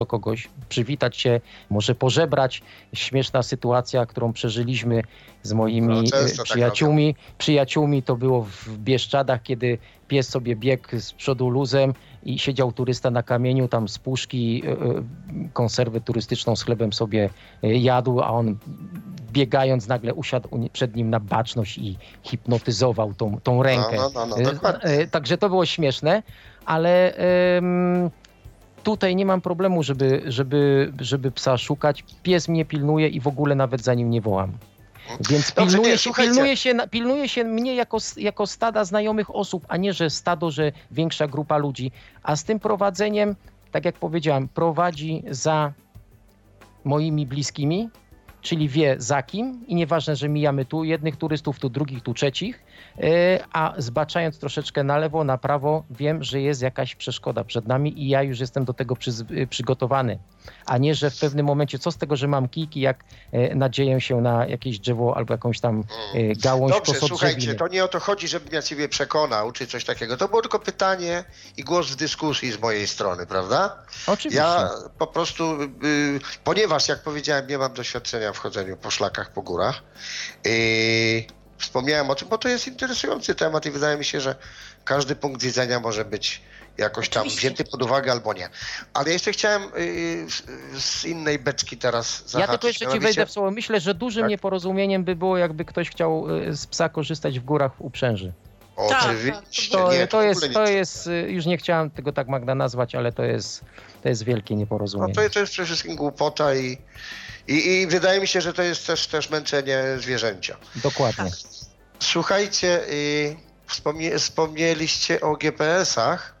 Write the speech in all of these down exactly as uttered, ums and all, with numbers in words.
do kogoś, przywitać się, może pożebrać. Śmieszna sytuacja, którą przeżyliśmy z moimi no, przyjaciółmi. Tak przyjaciółmi to było w Bieszczadach, kiedy pies sobie biegł z przodu luzem i siedział turysta na kamieniu, tam z puszki konserwę turystyczną z chlebem sobie jadł, a on biegając nagle usiadł przed nim na baczność i hipnotyzował tą, tą rękę. No, no, no, no, Także to było śmieszne, ale um, tutaj nie mam problemu, żeby, żeby, żeby psa szukać. Pies mnie pilnuje i w ogóle nawet za nim nie wołam. Więc Dobrze, pilnuje, nie, się, pilnuje, się, pilnuje się mnie jako, jako stada znajomych osób, a nie, że stado, że większa grupa ludzi. A z tym prowadzeniem, tak jak powiedziałem, prowadzi za moimi bliskimi, czyli wie za kim i nieważne, że mijamy tu jednych turystów, tu drugich, tu trzecich, a zbaczając troszeczkę na lewo, na prawo, wiem, że jest jakaś przeszkoda przed nami i ja już jestem do tego przy, przygotowany. A nie, że w pewnym momencie, co z tego, że mam kijki, jak nadzieję się na jakieś drzewo albo jakąś tam gałąź Dobrze, posądrzewiny. słuchajcie, to nie o to chodzi, żebym ja ciebie przekonał, czy coś takiego. To było tylko pytanie i głos w dyskusji z mojej strony, prawda? Oczywiście. Ja po prostu, y, ponieważ jak powiedziałem, nie mam doświadczenia w chodzeniu po szlakach, po górach, y, wspomniałem o tym, bo to jest interesujący temat i wydaje mi się, że każdy punkt widzenia może być jakoś tam Oczywiście. wzięty pod uwagę albo nie. Ale jeszcze chciałem y, z innej beczki teraz zahaczyć. Ja tylko jeszcze ci wejdę w słowo. Myślę, że dużym tak? nieporozumieniem by było, jakby ktoś chciał z psa korzystać w górach w Uprzęży. Oczywiście. To, nie, to, w jest, ogóle to nie. jest, już nie chciałem tego tak Magda nazwać, ale to jest, to jest wielkie nieporozumienie. No to, to jest przede wszystkim głupota i, i, i wydaje mi się, że to jest też, też męczenie zwierzęcia. Dokładnie. Słuchajcie, y, wspomnie, wspomnieliście o G P S-ach.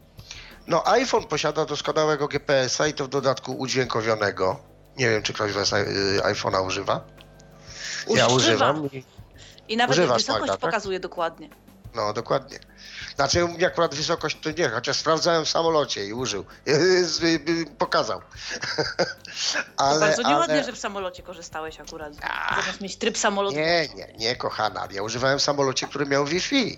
No iPhone posiada doskonałego G P S-a i to w dodatku udźwiękowionego. Nie wiem, czy ktoś z was y, iPhone'a używa. Ja używam. I nawet Używasz, wysokość Magda, tak? pokazuje dokładnie. No, dokładnie. Znaczy, u mnie akurat wysokość to nie, chociaż sprawdzałem w samolocie i użył. Pokazał. Ale, to bardzo nieładnie, ale... że w samolocie korzystałeś akurat. Zamiast mieć tryb samolotu. Nie, nie, nie, kochana. Ja używałem w samolocie, który miał Wi-Fi.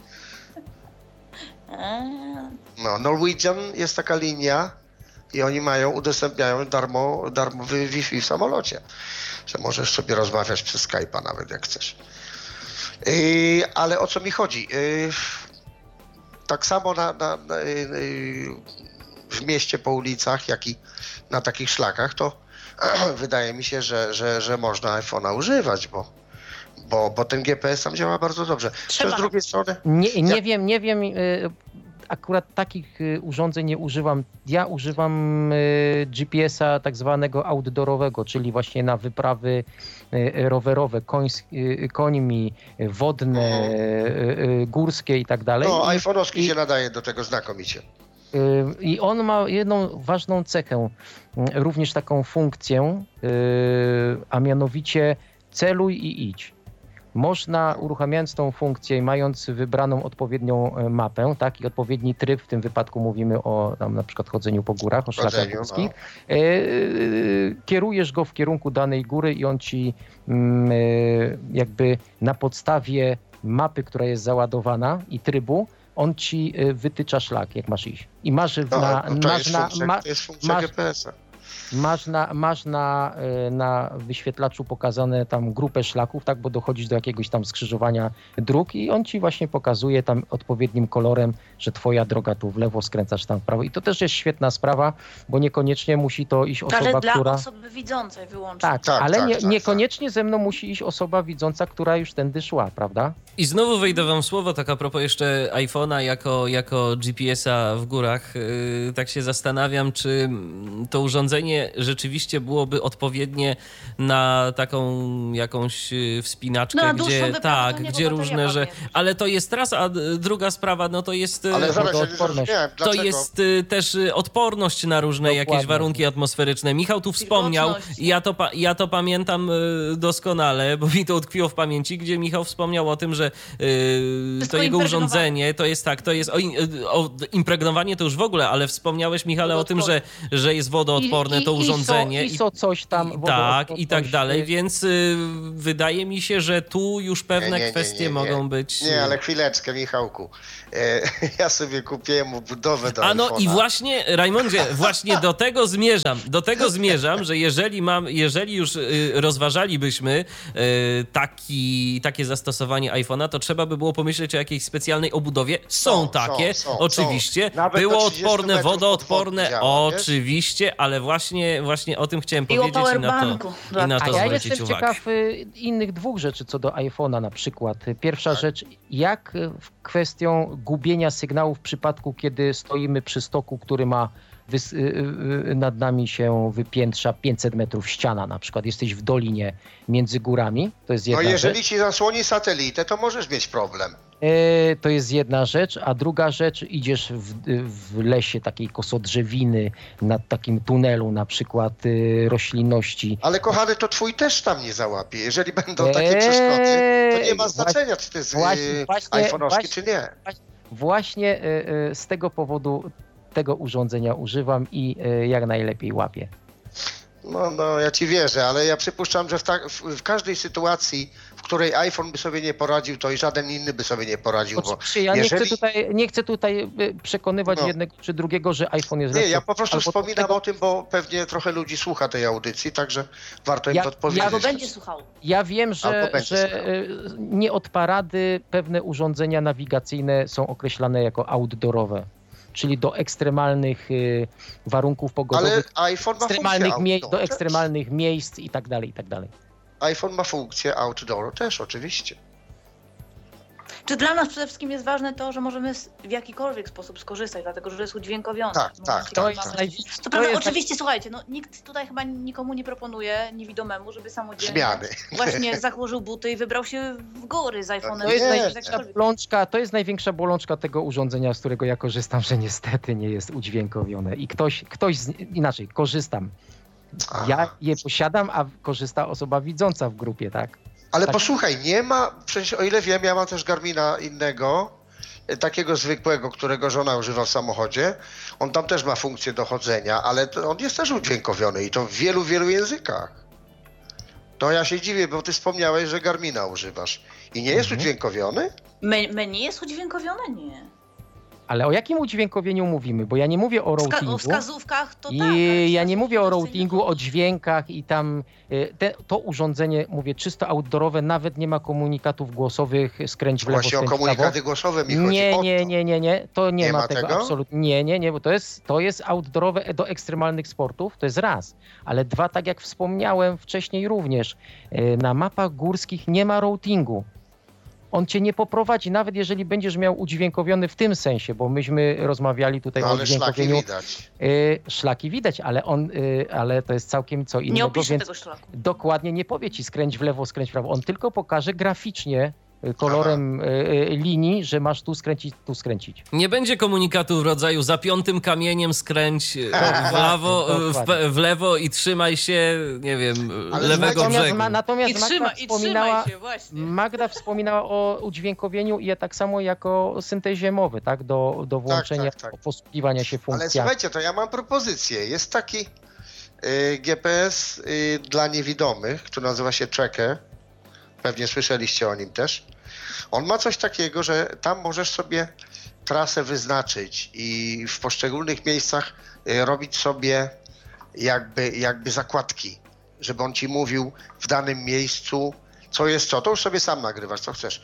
No, Norwegian jest taka linia i oni mają, udostępniają darmo, darmowy Wi-Fi w samolocie. Że możesz sobie rozmawiać przez Skype'a nawet, jak chcesz. Yy, ale o co mi chodzi? Yy, tak samo na, na, na, yy, w mieście, po ulicach, jak i na takich szlakach, to wydaje mi się, że, że, że można iPhone'a używać, bo, bo, bo ten G P S tam działa bardzo dobrze. Trzeba. Co z drugiej strony? Nie, nie ja... wiem, nie wiem. Yy, akurat takich yy, urządzeń nie używam. Ja używam yy, G P S-a tak zwanego outdoorowego, czyli właśnie na wyprawy yy, rowerowe, końs, yy, końmi, yy, wodne, yy, yy, górskie i tak dalej. No, I, iPhone'owski i, się nadaje do tego znakomicie. Yy, I on ma jedną ważną cechę, yy, również taką funkcję, yy, a mianowicie celuj i idź. Można, uruchamiając tą funkcję i mając wybraną odpowiednią mapę, tak, i odpowiedni tryb, w tym wypadku mówimy o tam, na przykład chodzeniu po górach, o szlakach górskich, no. yy, kierujesz go w kierunku danej góry i on ci yy, jakby na podstawie mapy, która jest załadowana i trybu, on ci wytycza szlak, jak masz iść. I masz no, na... no to, masz jest na funkcja, ma, to jest funkcja masz, G P S-a. Masz, na, masz na, na wyświetlaczu pokazane tam grupę szlaków, tak, bo dochodzisz do jakiegoś tam skrzyżowania dróg i on ci właśnie pokazuje tam odpowiednim kolorem, że twoja droga tu w lewo, skręcasz tam w prawo. I to też jest świetna sprawa, bo niekoniecznie musi to iść osoba, ale dla która... osoby widzącej wyłącznie. Tak, tak ale tak, nie, tak, niekoniecznie tak. ze mną musi iść osoba widząca, która już tędy szła, prawda? I znowu wejdę wam w słowo, tak a propos jeszcze iPhone'a jako, jako G P S-a w górach. Yy, tak się zastanawiam, czy to urządzenie rzeczywiście byłoby odpowiednie na taką jakąś wspinaczkę, no, gdzie tak, gdzie różne, że... Ale to jest raz, a druga sprawa, no to jest... Ale zaraz, ja odporność. To jest y, też odporność na różne Dokładnie. jakieś warunki atmosferyczne. Michał tu wspomniał, i ja to, ja to pamiętam y, doskonale, bo mi to utkwiło w pamięci, gdzie Michał wspomniał o tym, że y, to jego urządzenie, to jest tak, to jest o, o impregnowanie to już w ogóle, ale wspomniałeś, Michale, o tym, że, że jest wodoodporne wodoodporne I- to I S O, urządzenie. I S O coś tam. I, tak, i tak coś, dalej, y, więc y, wydaje mi się, że tu już pewne Nie, nie, nie, kwestie nie, nie. mogą być... Nie, ale chwileczkę, Michałku. E, ja sobie kupiłem obudowę do A no i iPhone'a. właśnie, Rajmondzie, właśnie do tego zmierzam. Do tego zmierzam, że jeżeli mam, jeżeli już y, rozważalibyśmy y, taki, takie zastosowanie iPhone'a, to trzeba by było pomyśleć o jakiejś specjalnej obudowie. Są, Są, takie, są, są, oczywiście. są. Nawet do Było trzydziestu odporne, metrów wodoodporne, od wody działa, wiesz? oczywiście, ale właśnie, właśnie o tym chciałem I o powiedzieć i na to, powerbanku. i na A to ja zwrócić jestem uwagę. ciekaw y, innych dwóch rzeczy co do iPhone'a na przykład. Pierwsza Tak. rzecz, jak y, w kwestią gubienia sygnału w przypadku, kiedy stoimy przy stoku, który ma wys- y, y, y, nad nami się wypiętrza pięćset metrów ściana na przykład. Jesteś w dolinie między górami, to jest No jedna jeżeli rzecz. ci zasłoni satelitę, to możesz mieć problem. E, to jest jedna rzecz, a druga rzecz, idziesz w, w lesie takiej kosodrzewiny, nad takim tunelu na przykład y, roślinności. Ale kochany, to twój też tam nie załapie. Jeżeli będą takie Eee, przeszkody, to nie ma właśnie- znaczenia, czy to jest właśnie- yy, właśnie- iPhone'owski, właśnie- czy nie. Właśnie y, y, z tego powodu tego urządzenia używam i y, jak najlepiej łapię. No, no, ja ci wierzę, ale ja przypuszczam, że w, ta, w, w każdej sytuacji, w której iPhone by sobie nie poradził, to i żaden inny by sobie nie poradził, bo Oczywiście ja jeżeli... nie, chcę tutaj, nie chcę tutaj y, przekonywać No. jednego czy drugiego, że iPhone jest Nie, lepszy. ja po prostu albo wspominam tego- o tym, bo pewnie trochę ludzi słucha tej audycji, także warto im Ja- to ja odpowiedzieć. Albo będzie słuchał. Ja wiem, że, Albo będzie że słuchał. y, nie od parady pewne urządzenia nawigacyjne są określane jako outdoorowe, czyli do ekstremalnych y, warunków Ale pogodowych, iPhone ma ekstremalnych funkcję miejsc, do outdoor też. ekstremalnych miejsc i tak dalej, i tak dalej. iPhone ma funkcję outdoor też, oczywiście. Czy dla nas przede wszystkim jest ważne to, że możemy s- w jakikolwiek sposób skorzystać, dlatego że jest udźwiękowiony. Tak, No, tak, jeśli tak, mamy- tak. naj- Co prawda, jest oczywiście, słuchajcie, no, nikt tutaj chyba nikomu nie proponuje, niewidomemu, żeby samodzielnie Zmiany. właśnie założył buty i wybrał się w góry z iPhone'em. To jest Nie, największa nie. bolączka, to jest największa bolączka tego urządzenia, z którego ja korzystam, że niestety nie jest udźwiękowione. I ktoś, ktoś z, inaczej, korzystam. Ja Aha. je posiadam, a korzysta osoba widząca w grupie, tak? Ale Tak. posłuchaj, nie ma, przecież o ile wiem, ja mam też Garmina innego, e, takiego zwykłego, którego żona używa w samochodzie. On tam też ma funkcję dochodzenia, ale to on jest też udźwiękowiony i to w wielu, wielu językach. To ja się dziwię, bo ty wspomniałeś, że Garmina używasz. I nie jest Mhm. udźwiękowiony? Me- Menu jest udźwiękowione? Nie. Ale o jakim udźwiękowieniu mówimy? Bo ja nie mówię o Wska- routingu. o wskazówkach to I tak. ale ja nie wskazówki mówię o to co routingu, innego. o dźwiękach i tam y, te, to urządzenie, mówię, czysto outdoorowe, nawet nie ma komunikatów głosowych, skręć w lewo, Właśnie o skręć w prawo. komunikaty głosowe mi chodzi. Nie, o nie, to. nie, nie, nie, to nie, Nie ma ma tego, tego? absolutnie. Nie, nie, nie, bo to jest, to jest outdoorowe do ekstremalnych sportów, to jest raz. Ale dwa, tak jak wspomniałem wcześniej również, y, na mapach górskich nie ma routingu. On cię nie poprowadzi, nawet jeżeli będziesz miał udźwiękowiony w tym sensie, bo myśmy rozmawiali tutaj No, o ale szlaki udźwiękowieniu. widać. Y, szlaki widać, ale on, y, ale to jest całkiem co Nie innego, opiszę więc tego szlaku. dokładnie nie powie ci skręć w lewo, skręć w prawo. On tylko pokaże graficznie y, kolorem y, y, linii, że masz tu skręcić, tu skręcić. Nie będzie komunikatu w rodzaju za piątym kamieniem skręć e, w, Dokładnie, lewo, e, w, dokładnie. pe- w lewo i trzymaj się, nie wiem, Ale lewego natomiast brzegu. ma, natomiast I Magda trzymaj, i wspominała, trzymaj się, właśnie. Magda wspominała o udźwiękowieniu i ja tak samo jako syntezie mowy, tak? Do, do włączenia, tak, tak. posługiwania się Ale funkcjami. słuchajcie, to ja mam propozycję. Jest taki y, G P S y, dla niewidomych, który nazywa się Checker. Pewnie słyszeliście o nim też. On ma coś takiego, że tam możesz sobie trasę wyznaczyć i w poszczególnych miejscach y, robić sobie jakby, jakby zakładki, żeby on ci mówił w danym miejscu, co jest co. To już sobie sam nagrywasz, co chcesz.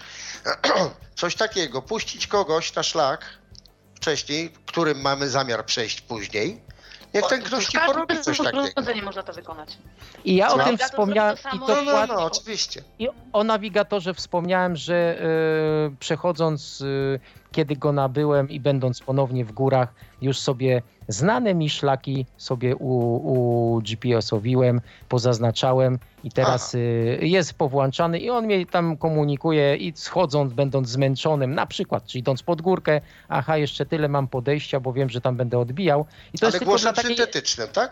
Coś takiego, puścić kogoś na szlak wcześniej, którym mamy zamiar przejść później. Niech ten ktoś ci porobi coś takiego. urządzenie można to wykonać. I ja o No. tym Ja to wspomniałem zrobię to i samo. No, no, dokładnie, no, oczywiście. i o nawigatorze wspomniałem, że e, przechodząc, e, kiedy go nabyłem i będąc ponownie w górach, już sobie znane mi szlaki sobie u, u G P S-owiłem, pozaznaczałem i teraz e, jest powłączany i on mnie tam komunikuje i schodząc, będąc zmęczonym, na przykład, czy idąc pod górkę, aha, jeszcze tyle mam podejścia, bo wiem, że tam będę odbijał. I to Ale jest tylko głosem dla takiej... syntetycznym, tak?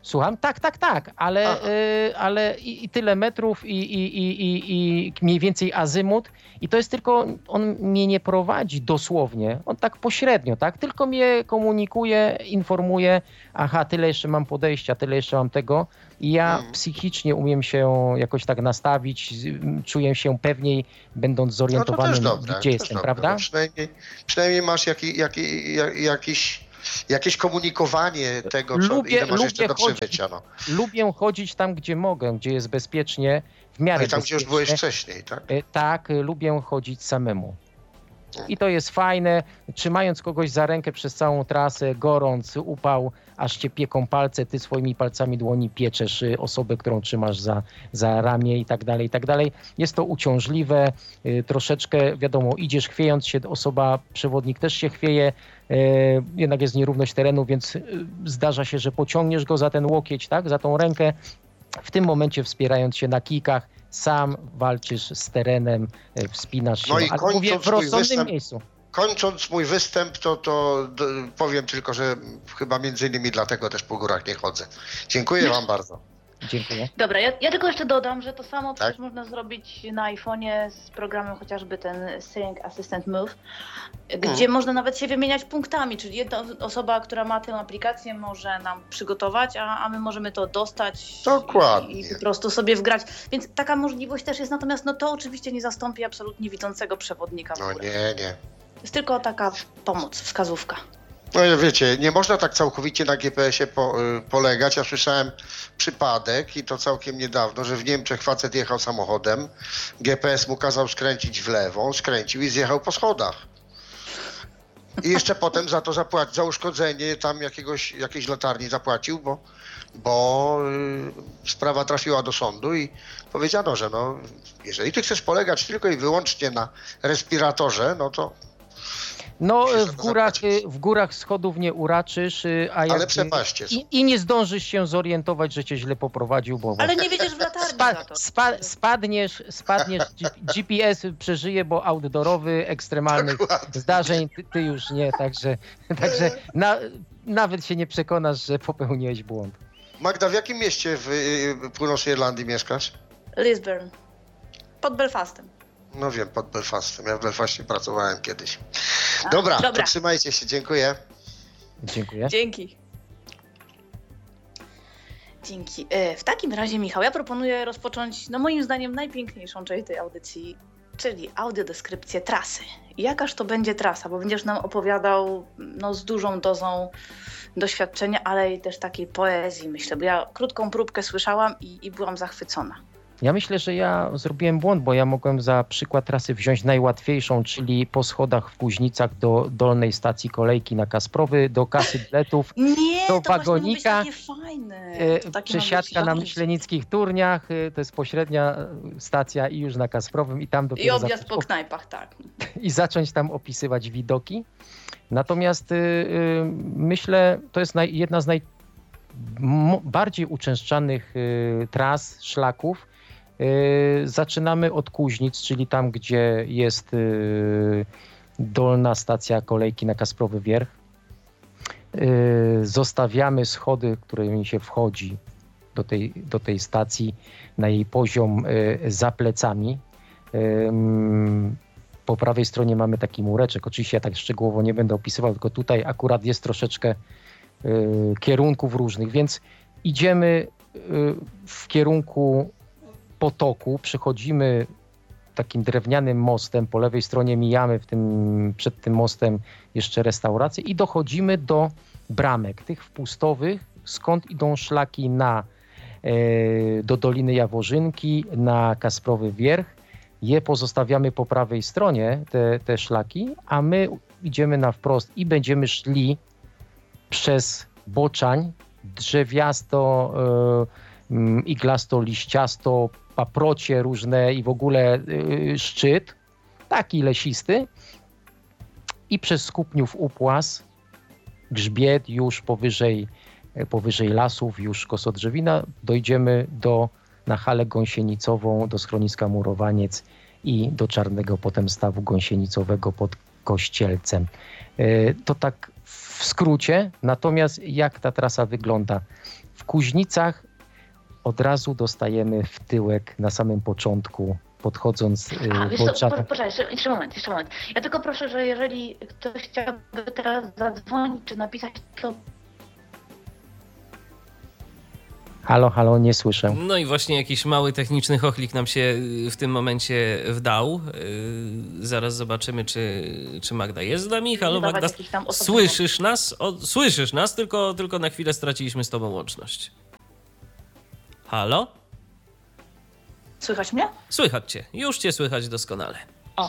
Słucham? Tak, tak, tak, ale, y, ale i, i tyle metrów i, i, i, i, i mniej więcej azymut i to jest tylko, on mnie nie prowadzi dosłownie, on tak pośrednio, tak, tylko mnie komunikuje, informuje, aha, tyle jeszcze mam podejścia, tyle jeszcze mam tego i ja Mhm. psychicznie umiem się jakoś tak nastawić, z- czuję się pewniej, będąc No to zorientowany, też dobre. gdzie też jestem, dobre. prawda? No przynajmniej, przynajmniej masz jaki, jaki, jak- jakiś, jakieś komunikowanie tego, co, Lubię- ile masz jeszcze lubię do chodzić- przebycia. No. Lubię chodzić tam, gdzie mogę, gdzie jest bezpiecznie, w miarę No i tam, gdzie już byłeś bezpiecznie. wcześniej, tak? E, Tak, e, lubię chodzić samemu. I to jest fajne, trzymając kogoś za rękę przez całą trasę, gorąc, upał, aż cię pieką palce, ty swoimi palcami dłoni pieczesz y, osobę, którą trzymasz za, za ramię i tak dalej, i tak dalej. Jest to uciążliwe, y, troszeczkę, wiadomo, idziesz chwiejąc się, osoba, przewodnik też się chwieje, y, jednak jest nierówność terenu, więc y, zdarza się, że pociągniesz go za ten łokieć, tak, za tą rękę. W tym momencie wspierając się na kijkach, sam walczysz z terenem, e, wspinasz się, No i ale kończąc mówię w swój rozsądnym występ- miejscu. Kończąc mój występ, to, to d- powiem tylko, że chyba między innymi dlatego też po górach nie chodzę. Dziękuję wam bardzo. Dziękuję. Dobra, ja, ja tylko jeszcze dodam, że to samo Tak? przecież można zrobić na iPhone'ie z programem chociażby ten Steering Assistant Move, gdzie Mhm. można nawet się wymieniać punktami, czyli jedna osoba, która ma tę aplikację, może nam przygotować, a, a my możemy to dostać Dokładnie. i, i po prostu sobie wgrać. Więc taka możliwość też jest, natomiast no to oczywiście nie zastąpi absolutnie widzącego przewodnika w No górę. nie, nie. To jest tylko taka pomoc, wskazówka. No i wiecie, nie można tak całkowicie na G P S ie po, y, polegać. Ja słyszałem przypadek i to całkiem niedawno, że w Niemczech facet jechał samochodem, G P S mu kazał skręcić w lewo, on skręcił i zjechał po schodach. I jeszcze potem za to zapłacił, za uszkodzenie tam jakiegoś, jakiejś latarni zapłacił, bo, bo y, sprawa trafiła do sądu i powiedziano, że no, jeżeli ty chcesz polegać tylko i wyłącznie na respiratorze, no to No Musisz e, za w to górach, zapłacić. e, w górach schodów nie uraczysz, e, a jak, ale przepaście są. i, i nie zdążysz się zorientować, że cię źle poprowadził, bo Ale nie wiedziesz w latarni spa, za to. spa, spadniesz, spadniesz, G- G P S przeżyje, bo outdoorowy, ekstremalnych Dokładnie. zdarzeń ty, ty już nie, także, także na, nawet się nie przekonasz, że popełniłeś błąd. Magda, w jakim mieście w y, północnej Irlandii mieszkasz? Lisburn. Pod Belfastem. No wiem, pod Belfastem. Ja w Belfaście pracowałem kiedyś. Dobra, dobra. to trzymajcie się, dziękuję. Dziękuję. Dzięki. Dzięki. E, W takim razie, Michał, ja proponuję rozpocząć, no moim zdaniem, najpiękniejszą część tej audycji, czyli audiodeskrypcję trasy. Jakaż to będzie trasa, bo będziesz nam opowiadał no, z dużą dozą doświadczenia, ale i też takiej poezji, myślę, bo ja krótką próbkę słyszałam i, i byłam zachwycona. Ja myślę, że ja zrobiłem błąd, bo ja mogłem za przykład trasy wziąć najłatwiejszą, czyli po schodach w Kuźnicach do dolnej stacji kolejki na Kasprowy, do kasy biletów, Nie, Do to wagonika, właśnie ma być takie fajne. e, To takie ma być przesiadka na fajne. myślenickich turniach, e, to jest pośrednia e, stacja i już na Kasprowym i tam I dopiero objazd zacząć po op- knajpach, tak. i zacząć tam opisywać widoki. Natomiast y, y, myślę, to jest naj, jedna z najbardziej uczęszczanych y, tras, szlaków. Y, Zaczynamy od Kuźnic, czyli tam, gdzie jest y, dolna stacja kolejki na Kasprowy Wierch. Y, Zostawiamy schody, którymi się wchodzi do tej, do tej stacji na jej poziom y, za plecami. Ym, Po prawej stronie mamy taki mureczek. Oczywiście ja tak szczegółowo nie będę opisywał, tylko tutaj akurat jest troszeczkę y, kierunków różnych, więc idziemy y, w kierunku potoku, przechodzimy takim drewnianym mostem, po lewej stronie mijamy w tym, przed tym mostem jeszcze restaurację i dochodzimy do bramek, tych wpustowych, skąd idą szlaki na, y, do Doliny Jaworzynki, na Kasprowy Wierch. Je pozostawiamy po prawej stronie, te, te szlaki, a my idziemy na wprost i będziemy szli przez Boczań, drzewiasto, y, y, iglasto, liściasto, paprocie różne i w ogóle y, szczyt, taki lesisty i przez Skupniów Upłaz, grzbiet już powyżej, powyżej lasów, już Kosodrzewina, dojdziemy do na halę gąsienicową, do schroniska Murowaniec i do czarnego potem stawu gąsienicowego pod Kościelcem. To tak w skrócie. Natomiast jak ta trasa wygląda? W Kuźnicach od razu dostajemy w tyłek na samym początku, podchodząc A, wiesz pod co, żadne... po- poczekaj, jeszcze, jeszcze moment, jeszcze moment. Ja tylko proszę, że jeżeli ktoś chciałby teraz zadzwonić czy napisać, to Halo, halo, nie słyszę. No i właśnie jakiś mały techniczny chochlik nam się w tym momencie wdał. Yy, zaraz zobaczymy, czy, czy Magda jest z nami. Halo dawać Magda, jakichś tam osobnych- słyszysz nas? O, słyszysz nas, tylko, tylko na chwilę straciliśmy z tobą łączność. Halo? słychać mnie? Słychać cię, już cię słychać doskonale. O.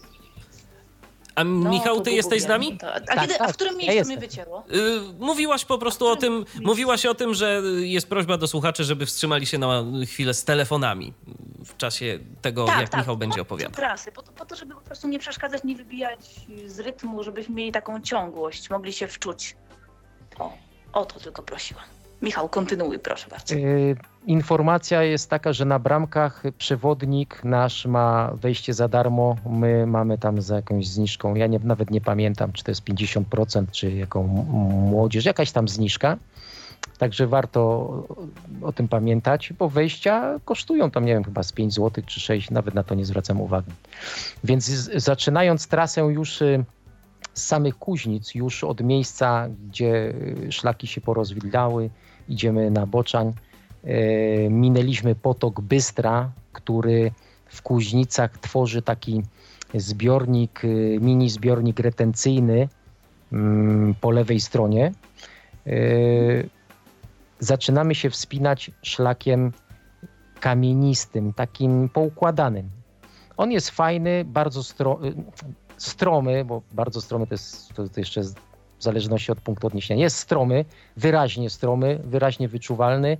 A No, Michał, to ty był jesteś z gubię. nami? To, a, Tak, kiedy, a tak, w którym ja miejscu jestem. mnie wycięło? Yy, mówiłaś po prostu o tym, miejscu? mówiłaś o tym, że jest prośba do słuchaczy, żeby wstrzymali się na chwilę z telefonami w czasie tego, jak Michał będzie opowiadał. Trasy, po to, po to, żeby po prostu nie przeszkadzać, nie wybijać z rytmu, żebyśmy mieli taką ciągłość, mogli się wczuć. O, o to tylko prosiłam. Michał, kontynuuj, proszę bardzo. Y, Informacja jest taka, że na bramkach przewodnik nasz ma wejście za darmo, my mamy tam za jakąś zniżką, ja nie, nawet nie pamiętam, czy to jest pięćdziesiąt procent, czy jaką m- młodzież, jakaś tam zniżka. Także warto o, o tym pamiętać, bo wejścia kosztują tam, nie wiem, chyba z pięć złotych czy sześć, nawet na to nie zwracam uwagi. Więc z, zaczynając trasę już y, z samych Kuźnic, już od miejsca, gdzie y, szlaki się porozwijały, idziemy na Boczań. E, minęliśmy potok Bystra, który w Kuźnicach tworzy taki zbiornik, e, mini zbiornik retencyjny mm, po lewej stronie. E, zaczynamy się wspinać szlakiem kamienistym, takim poukładanym. On jest fajny, bardzo stro, stromy, bo bardzo stromy to jest to, to jeszcze z, w zależności od punktu odniesienia. Jest stromy, wyraźnie stromy, wyraźnie wyczuwalny.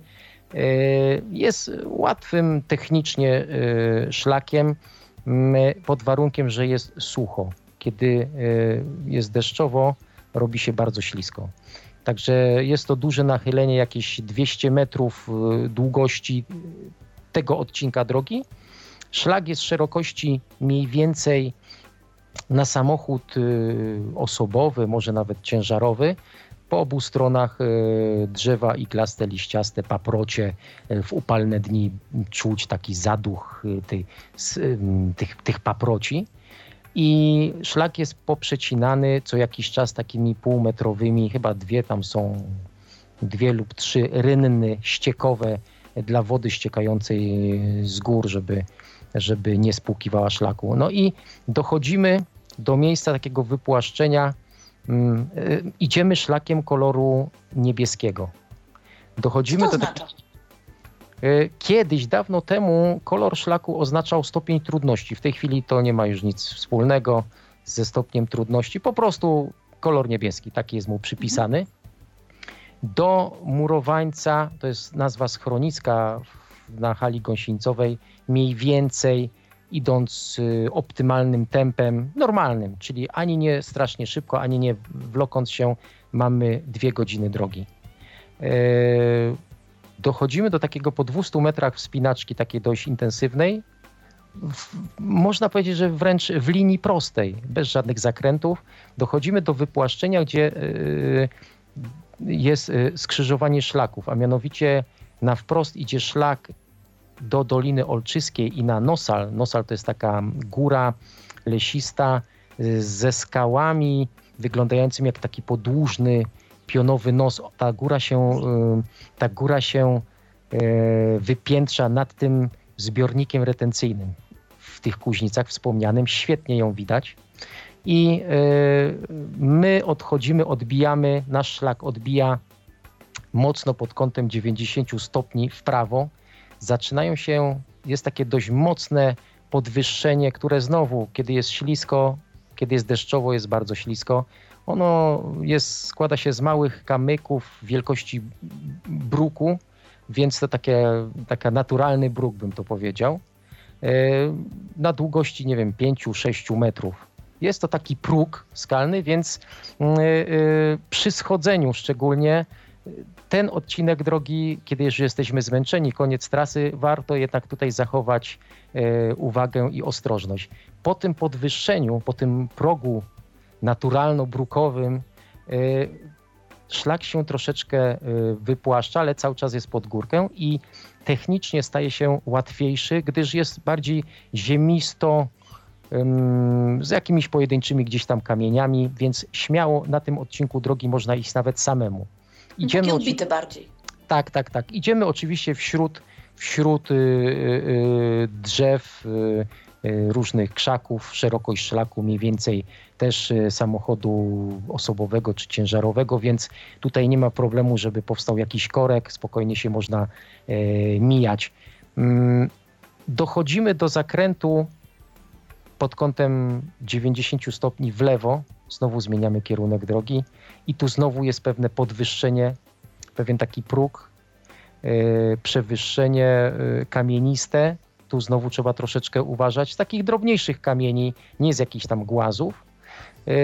Jest łatwym technicznie szlakiem pod warunkiem, że jest sucho. Kiedy jest deszczowo, robi się bardzo ślisko. Także jest to duże nachylenie, jakieś dwieście metrów długości tego odcinka drogi. Szlak jest szerokości mniej więcej na samochód osobowy, może nawet ciężarowy. Po obu stronach drzewa iglaste, liściaste, paprocie. W upalne dni czuć taki zaduch tych, tych, tych paproci. I szlak jest poprzecinany co jakiś czas takimi półmetrowymi, chyba dwie tam są, dwie lub trzy rynny ściekowe dla wody ściekającej z gór, żeby, żeby nie spłukiwała szlaku. No i dochodzimy do miejsca takiego wypłaszczenia. Mm, y, idziemy szlakiem koloru niebieskiego. Dochodzimy Co to do oznacza? y, Kiedyś, dawno temu, kolor szlaku oznaczał stopień trudności. W tej chwili to nie ma już nic wspólnego ze stopniem trudności. Po prostu kolor niebieski, taki jest mu przypisany. Do murowańca, to jest nazwa schroniska na hali gąsienicowej, mniej więcej idąc y, optymalnym tempem, normalnym, czyli ani nie strasznie szybko, ani nie wlokąc się, mamy dwie godziny drogi. Y, dochodzimy do takiego po dwustu metrach wspinaczki, takiej dość intensywnej, w, można powiedzieć, że wręcz w linii prostej, bez żadnych zakrętów. Dochodzimy do wypłaszczenia, gdzie y, jest y, skrzyżowanie szlaków, a mianowicie na wprost idzie szlak do Doliny Olczyskiej i na Nosal. Nosal to jest taka góra lesista ze skałami wyglądającymi jak taki podłużny, pionowy nos. Ta góra się, ta góra się wypiętrza nad tym zbiornikiem retencyjnym w tych Kuźnicach wspomnianym. Świetnie ją widać. I my odchodzimy, odbijamy, nasz szlak odbija mocno pod kątem dziewięćdziesiąt stopni w prawo. Zaczynają się, jest takie dość mocne podwyższenie, które znowu, kiedy jest ślisko, kiedy jest deszczowo, jest bardzo ślisko. Ono jest, składa się z małych kamyków wielkości bruku, więc to takie, taka naturalny bruk, bym to powiedział. Na długości, nie wiem, pięciu sześciu metrów. Jest to taki próg skalny, więc przy schodzeniu szczególnie ten odcinek drogi, kiedy już jesteśmy zmęczeni, koniec trasy, warto jednak tutaj zachować e, uwagę i ostrożność. Po tym podwyższeniu, po tym progu naturalno-brukowym szlak się troszeczkę wypłaszcza, ale cały czas jest pod górkę i technicznie staje się łatwiejszy, gdyż jest bardziej ziemisto, z jakimiś pojedynczymi gdzieś tam kamieniami, więc śmiało na tym odcinku drogi można iść nawet samemu. Idziemy Takie odbite bardziej. Tak, tak, tak. Idziemy oczywiście wśród, wśród y, y, drzew, y, y, różnych krzaków, szerokość szlaku mniej więcej też y, samochodu osobowego czy ciężarowego, więc tutaj nie ma problemu, żeby powstał jakiś korek, spokojnie się można y, mijać. Y, dochodzimy do zakrętu pod kątem dziewięćdziesiąt stopni w lewo, znowu zmieniamy kierunek drogi i tu znowu jest pewne podwyższenie, pewien taki próg, yy, przewyższenie yy, kamieniste. Tu znowu trzeba troszeczkę uważać. Z takich drobniejszych kamieni, nie z jakichś tam głazów. Yy,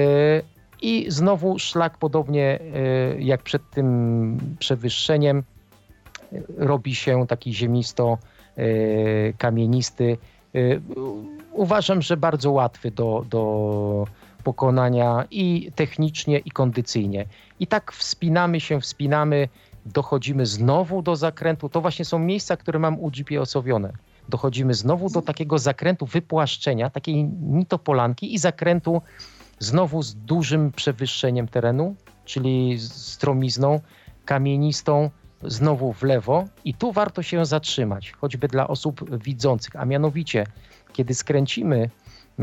I znowu szlak podobnie yy, jak przed tym przewyższeniem yy, robi się taki ziemisto yy, kamienisty. Yy, uważam, że bardzo łatwy do, do pokonania i technicznie, i kondycyjnie. I tak wspinamy się, wspinamy, dochodzimy znowu do zakrętu. To właśnie są miejsca, które mam u G P S-owione. Dochodzimy znowu do takiego zakrętu wypłaszczenia, takiej nitopolanki i zakrętu znowu z dużym przewyższeniem terenu, czyli stromizną, kamienistą, znowu w lewo. I tu warto się zatrzymać, choćby dla osób widzących, a mianowicie, kiedy skręcimy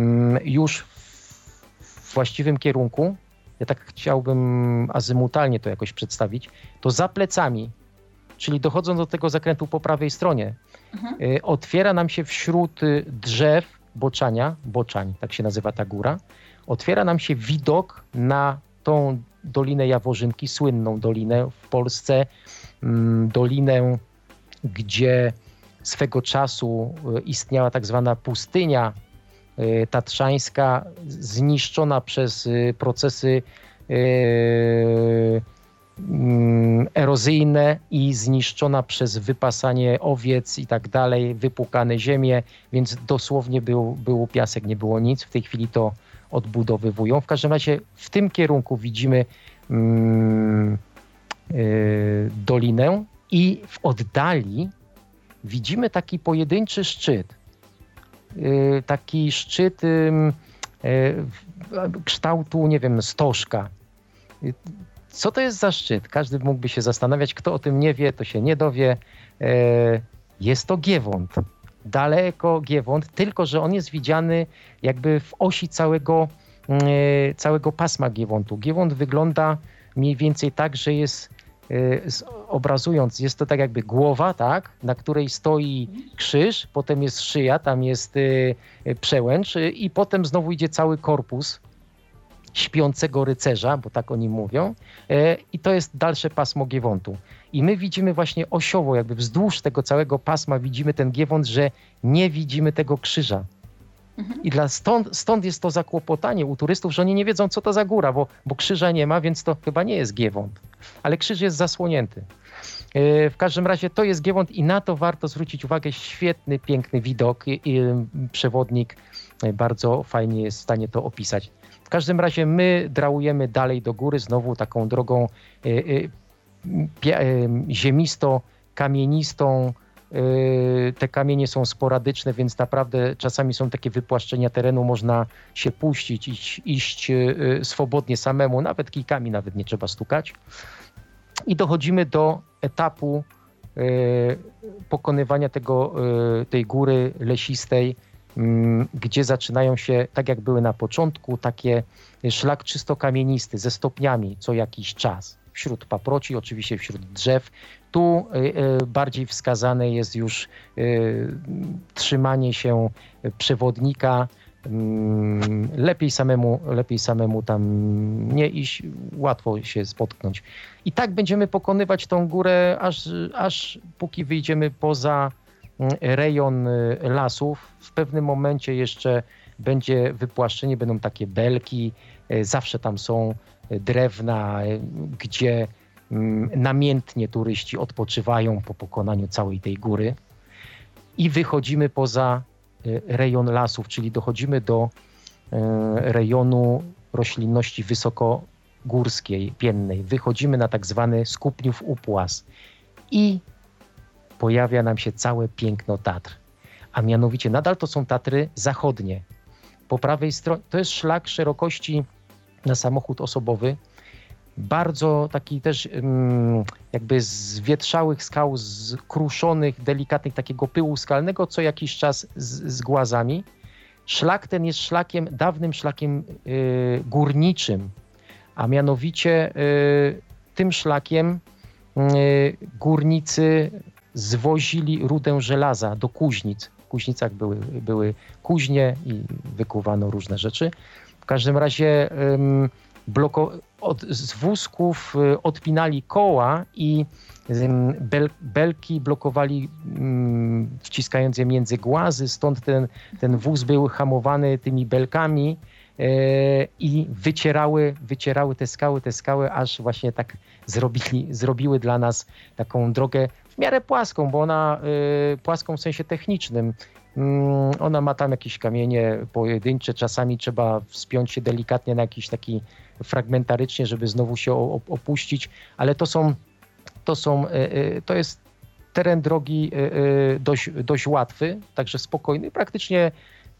już w właściwym kierunku, ja tak chciałbym azymutalnie to jakoś przedstawić, to za plecami, czyli dochodząc do tego zakrętu po prawej stronie, mhm. y, otwiera nam się wśród drzew boczania, boczań, tak się nazywa ta góra, otwiera nam się widok na tą Dolinę Jaworzynki, słynną dolinę w Polsce, mm, dolinę, gdzie swego czasu istniała tak zwana pustynia tatrzańska, zniszczona przez procesy erozyjne i zniszczona przez wypasanie owiec i tak dalej, wypłukane ziemie, więc dosłownie był, był piasek, nie było nic. W tej chwili to odbudowywują. W każdym razie w tym kierunku widzimy mm, y, dolinę i w oddali widzimy taki pojedynczy szczyt. Y, taki szczyt y, y, kształtu, nie wiem, stożka. Y, co to jest za szczyt? Każdy mógłby się zastanawiać. Kto o tym nie wie, to się nie dowie. Y, jest to Giewont. Daleko Giewont, tylko że on jest widziany jakby w osi całego, y, całego pasma Giewontu. Giewont wygląda mniej więcej tak, że jest, y, obrazując, jest to tak jakby głowa, tak, na której stoi krzyż, potem jest szyja, tam jest y, przełęcz y, i potem znowu idzie cały korpus śpiącego rycerza, bo tak oni mówią, y, i to jest dalsze pasmo Giewontu. I my widzimy właśnie osiowo, jakby wzdłuż tego całego pasma widzimy ten Giewont, że nie widzimy tego krzyża. Mhm. I dla stąd, stąd jest to zakłopotanie u turystów, że oni nie wiedzą, co to za góra, bo, bo krzyża nie ma, więc to chyba nie jest Giewont. Ale krzyż jest zasłonięty. Yy, w każdym razie to jest Giewont i na to warto zwrócić uwagę. Świetny, piękny widok i, i przewodnik bardzo fajnie jest w stanie to opisać. W każdym razie my drałujemy dalej do góry, znowu taką drogą yy, yy, ziemisto, kamienistą. Te kamienie są sporadyczne, więc naprawdę czasami są takie wypłaszczenia terenu, można się puścić, iść, iść swobodnie samemu, nawet kijkami nawet nie trzeba stukać. I dochodzimy do etapu pokonywania tego, tej góry lesistej, gdzie zaczynają się, tak jak były na początku, takie szlak czysto kamienisty ze stopniami co jakiś czas. Wśród paproci, oczywiście wśród drzew. Tu y, y, bardziej wskazane jest już y, trzymanie się przewodnika. Y, lepiej samemu, lepiej samemu tam nie iść, łatwo się spotknąć. I tak będziemy pokonywać tą górę, aż, aż póki wyjdziemy poza rejon lasów. W pewnym momencie jeszcze będzie wypłaszczenie, będą takie belki, y, zawsze tam są drewna, gdzie namiętnie turyści odpoczywają po pokonaniu całej tej góry i wychodzimy poza rejon lasów, czyli dochodzimy do rejonu roślinności wysoko górskiej, piennej. Wychodzimy na tak zwany Skupniów Upłaz i pojawia nam się całe piękno Tatr. A mianowicie nadal to są Tatry zachodnie. Po prawej stronie to jest szlak szerokości na samochód osobowy, bardzo taki też jakby z wietrzałych skał, z kruszonych, delikatnych, takiego pyłu skalnego, co jakiś czas z, z głazami. Szlak ten jest szlakiem, dawnym szlakiem y, górniczym, a mianowicie y, tym szlakiem y, górnicy zwozili rudę żelaza do kuźnic. W kuźnicach były, były kuźnie i wykuwano różne rzeczy. W każdym razie ym, bloko, od, z wózków y, odpinali koła i ym, bel, belki blokowali, ym, wciskając je między głazy, stąd ten, ten wóz był hamowany tymi belkami y, i wycierały, wycierały te skały, te skały, aż właśnie tak zrobili, zrobiły dla nas taką drogę w miarę płaską, bo ona y, płaską w sensie technicznym. Ona ma tam jakieś kamienie pojedyncze, czasami trzeba wspiąć się delikatnie na jakiś taki fragmentarycznie, żeby znowu się opuścić, ale to są, to są, to jest teren drogi dość, dość łatwy, także spokojny. Praktycznie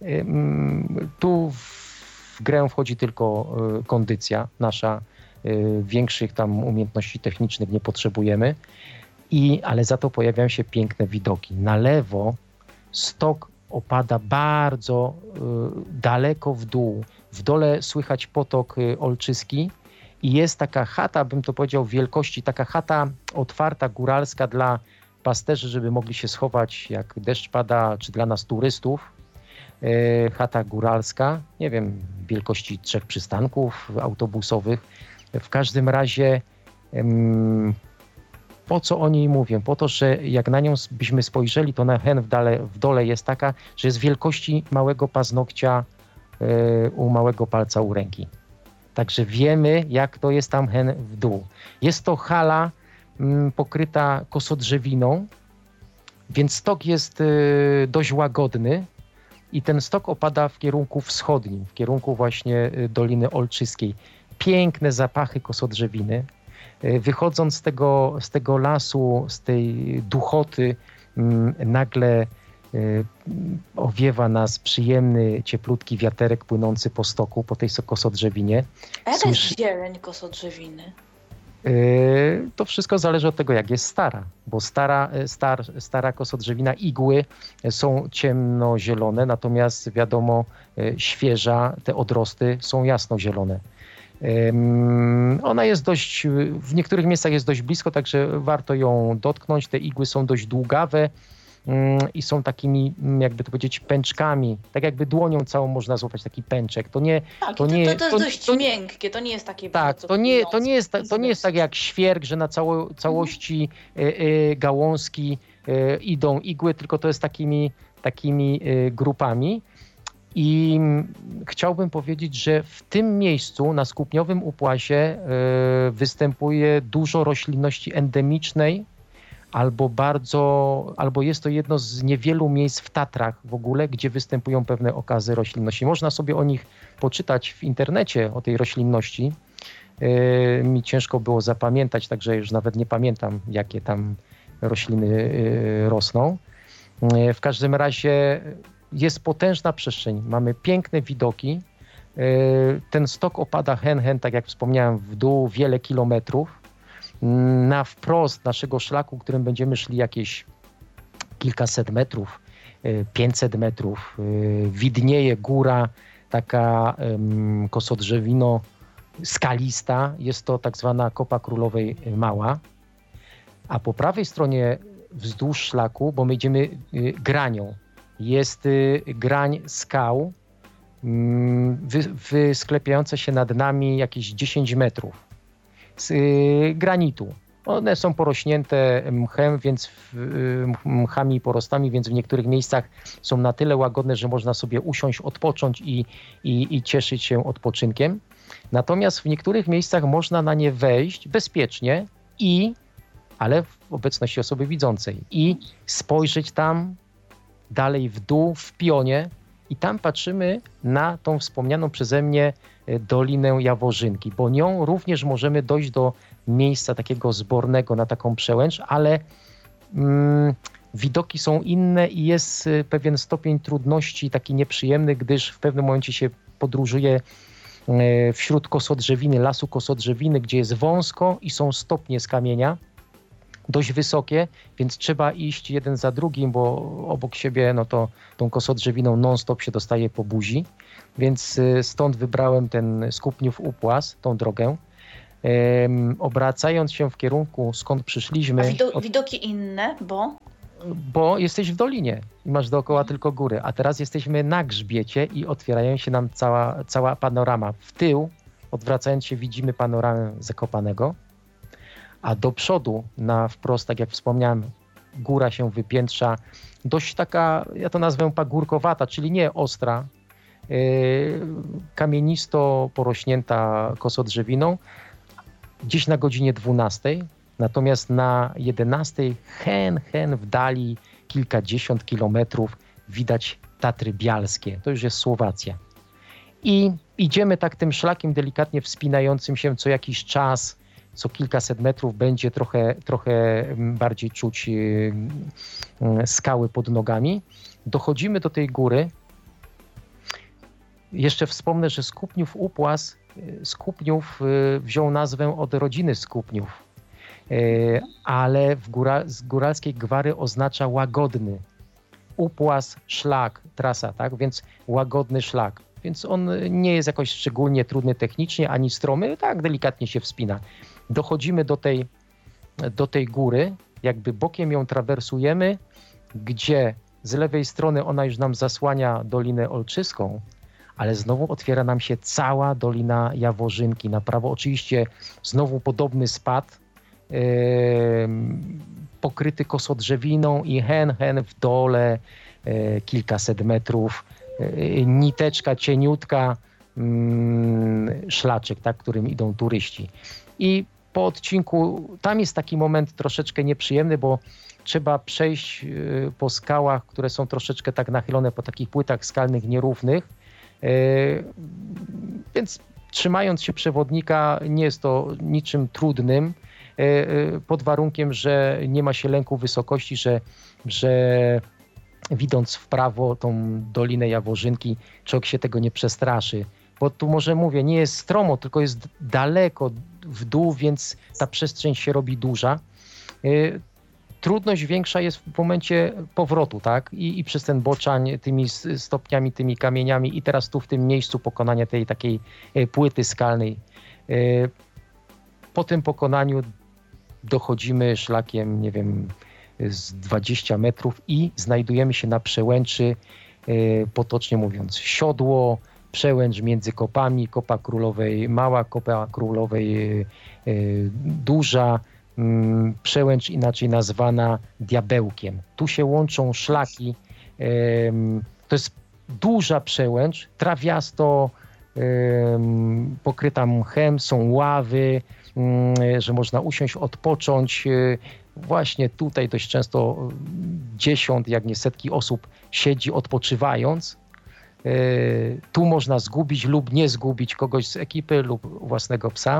tu w grę wchodzi tylko kondycja nasza, większych tam umiejętności technicznych nie potrzebujemy, i, ale za to pojawiają się piękne widoki. Na lewo stok opada bardzo y, daleko w dół. W dole słychać potok y, Olczyski i jest taka chata, bym to powiedział, wielkości, taka chata otwarta, góralska dla pasterzy, żeby mogli się schować, jak deszcz pada, czy dla nas turystów. Y, chata góralska, nie wiem, wielkości trzech przystanków autobusowych. W każdym razie y, po co o niej mówię? Po to, że jak na nią byśmy spojrzeli, to na hen w, dale, w dole jest taka, że jest wielkości małego paznokcia yy, u małego palca u ręki. Także wiemy, jak to jest tam hen w dół. Jest to hala mm, pokryta kosodrzewiną, więc stok jest yy, dość łagodny i ten stok opada w kierunku wschodnim, w kierunku właśnie yy, Doliny Olczyskiej. Piękne zapachy kosodrzewiny. Wychodząc z tego, z tego lasu, z tej duchoty, nagle owiewa nas przyjemny, cieplutki wiaterek płynący po stoku, po tej kosodrzewinie. A jaka jest zieleń kosodrzewiny? To wszystko zależy od tego, jak jest stara, bo stara, star, stara kosodrzewina, igły są ciemnozielone, natomiast wiadomo, świeża, te odrosty są jasnozielone. Ona jest dość, w niektórych miejscach jest dość blisko, także warto ją dotknąć. Te igły są dość długawe i są takimi, jakby to powiedzieć, pęczkami. Tak jakby dłonią całą można złapać taki pęczek. To nie, tak, to, to, nie, to, to jest to, dość to, miękkie, to nie jest takie tak, bardzo to nie, to nie jest, pieniądze. to nie jest tak jak świerk, że na cało, całości y, y, gałązki y, idą igły, tylko to jest takimi, takimi y, grupami. I chciałbym powiedzieć, że w tym miejscu na Skupniowym Upłazie y, występuje dużo roślinności endemicznej, albo bardzo, albo jest to jedno z niewielu miejsc w Tatrach w ogóle, gdzie występują pewne okazy roślinności. Można sobie o nich poczytać w internecie, o tej roślinności. Y, mi ciężko było zapamiętać, także już nawet nie pamiętam, jakie tam rośliny y, rosną. Y, w każdym razie jest potężna przestrzeń, mamy piękne widoki. Ten stok opada hen, hen, tak jak wspomniałem, w dół wiele kilometrów. Na wprost naszego szlaku, którym będziemy szli jakieś kilkaset metrów, pięćset metrów, widnieje góra taka kosodrzewino skalista. Jest to tak zwana Kopa Królowej Mała. A po prawej stronie wzdłuż szlaku, bo my idziemy granią, jest y, grań skał wy, wysklepiające się nad nami jakieś dziesięć metrów z y, granitu. One są porośnięte mchem, więc w, y, mchami i porostami, więc w niektórych miejscach są na tyle łagodne, że można sobie usiąść, odpocząć i, i, i cieszyć się odpoczynkiem. Natomiast w niektórych miejscach można na nie wejść bezpiecznie, i, ale w obecności osoby widzącej, i spojrzeć tam dalej w dół, w pionie, i tam patrzymy na tą wspomnianą przeze mnie Dolinę Jaworzynki, bo nią również możemy dojść do miejsca takiego zbornego na taką przełęcz, ale mm, widoki są inne i jest pewien stopień trudności taki nieprzyjemny, gdyż w pewnym momencie się podróżuje wśród kosodrzewiny, lasu kosodrzewiny, gdzie jest wąsko i są stopnie z kamienia, dość wysokie, więc trzeba iść jeden za drugim, bo obok siebie no to tą kosodrzewiną non-stop się dostaje po buzi, więc stąd wybrałem ten Skupniów Upłaz, tą drogę. Um, obracając się w kierunku, skąd przyszliśmy... A wido- widoki inne, bo... Bo jesteś w dolinie i masz dookoła tylko góry, a teraz jesteśmy na grzbiecie i otwierają się nam cała, cała panorama. W tył, odwracając się, widzimy panoramę Zakopanego, a do przodu, na wprost, tak jak wspomniałem, góra się wypiętrza, dość taka, ja to nazwę pagórkowata, czyli nie ostra, yy, kamienisto porośnięta kosodrzewiną, gdzieś na godzinie dwunastej. Natomiast na jedenastej hen, hen w dali kilkadziesiąt kilometrów widać Tatry Bialskie. To już jest Słowacja. I idziemy tak tym szlakiem delikatnie wspinającym się co jakiś czas, co kilkaset metrów będzie trochę, trochę bardziej czuć skały pod nogami. Dochodzimy do tej góry. Jeszcze wspomnę, że Skupniów Upłaz, Skupniów wziął nazwę od rodziny Skupniów. Ale w góra, z góralskiej gwary oznacza łagodny. Upłaz, szlak, trasa, tak? Więc łagodny szlak. Więc on nie jest jakoś szczególnie trudny technicznie, ani stromy, tak delikatnie się wspina. Dochodzimy do tej, do tej góry, jakby bokiem ją trawersujemy, gdzie z lewej strony ona już nam zasłania Dolinę Olczyską, ale znowu otwiera nam się cała Dolina Jaworzynki. Na prawo oczywiście znowu podobny spad, Yy, pokryty kosodrzewiną i hen, hen w dole yy, kilkaset metrów, yy, niteczka cieniutka, yy, szlaczek, tak, którym idą turyści. I po odcinku, tam jest taki moment troszeczkę nieprzyjemny, bo trzeba przejść yy, po skałach, które są troszeczkę tak nachylone, po takich płytach skalnych nierównych, yy, więc trzymając się przewodnika nie jest to niczym trudnym, pod warunkiem, że nie ma się lęku wysokości, że, że widząc w prawo tą Dolinę Jaworzynki, człowiek się tego nie przestraszy. Bo tu może mówię, nie jest stromo, tylko jest daleko w dół, więc ta przestrzeń się robi duża. Trudność większa jest w momencie powrotu, tak? I, i przez ten boczań tymi stopniami, tymi kamieniami i teraz tu w tym miejscu pokonania tej takiej płyty skalnej. Po tym pokonaniu dochodzimy szlakiem, nie wiem, z dwadzieścia metrów i znajdujemy się na przełęczy, potocznie mówiąc, siodło, przełęcz między kopami, Kopa Królowej Mała, Kopa Królowej Duża, przełęcz inaczej nazwana Diabełkiem. Tu się łączą szlaki, to jest duża przełęcz, trawiasto, pokryta mchem, są ławy, że można usiąść, odpocząć. Właśnie tutaj dość często dziesiąt, jak nie setki osób siedzi odpoczywając. Tu można zgubić lub nie zgubić kogoś z ekipy lub własnego psa.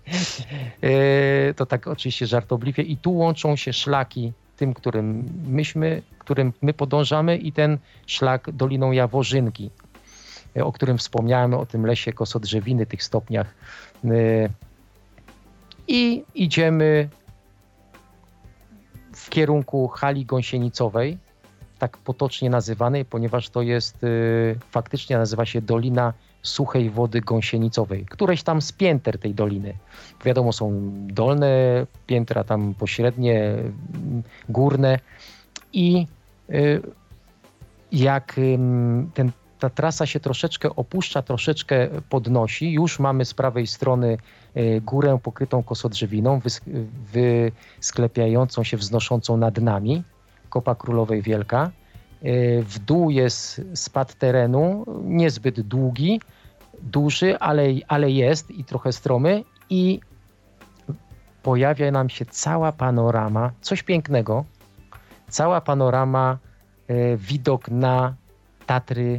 To tak oczywiście żartobliwie. I tu łączą się szlaki tym, którym myśmy, którym my podążamy i ten szlak Doliną Jaworzynki, o którym wspomniałem, o tym lesie kosodrzewiny, tych stopniach. I idziemy w kierunku hali gąsienicowej, tak potocznie nazywanej, ponieważ to jest, y, faktycznie nazywa się Dolina Suchej Wody Gąsienicowej. Któreś tam z pięter tej doliny. Wiadomo, są dolne piętra, tam pośrednie, y, górne. I y, jak y, ten ta trasa się troszeczkę opuszcza, troszeczkę podnosi. Już mamy z prawej strony górę pokrytą kosodrzewiną, wysklepiającą się, wznoszącą nad nami, Kopa Królowej Wielka. W dół jest spad terenu, niezbyt długi, duży, ale, ale jest i trochę stromy i pojawia nam się cała panorama, coś pięknego, cała panorama, widok na Tatry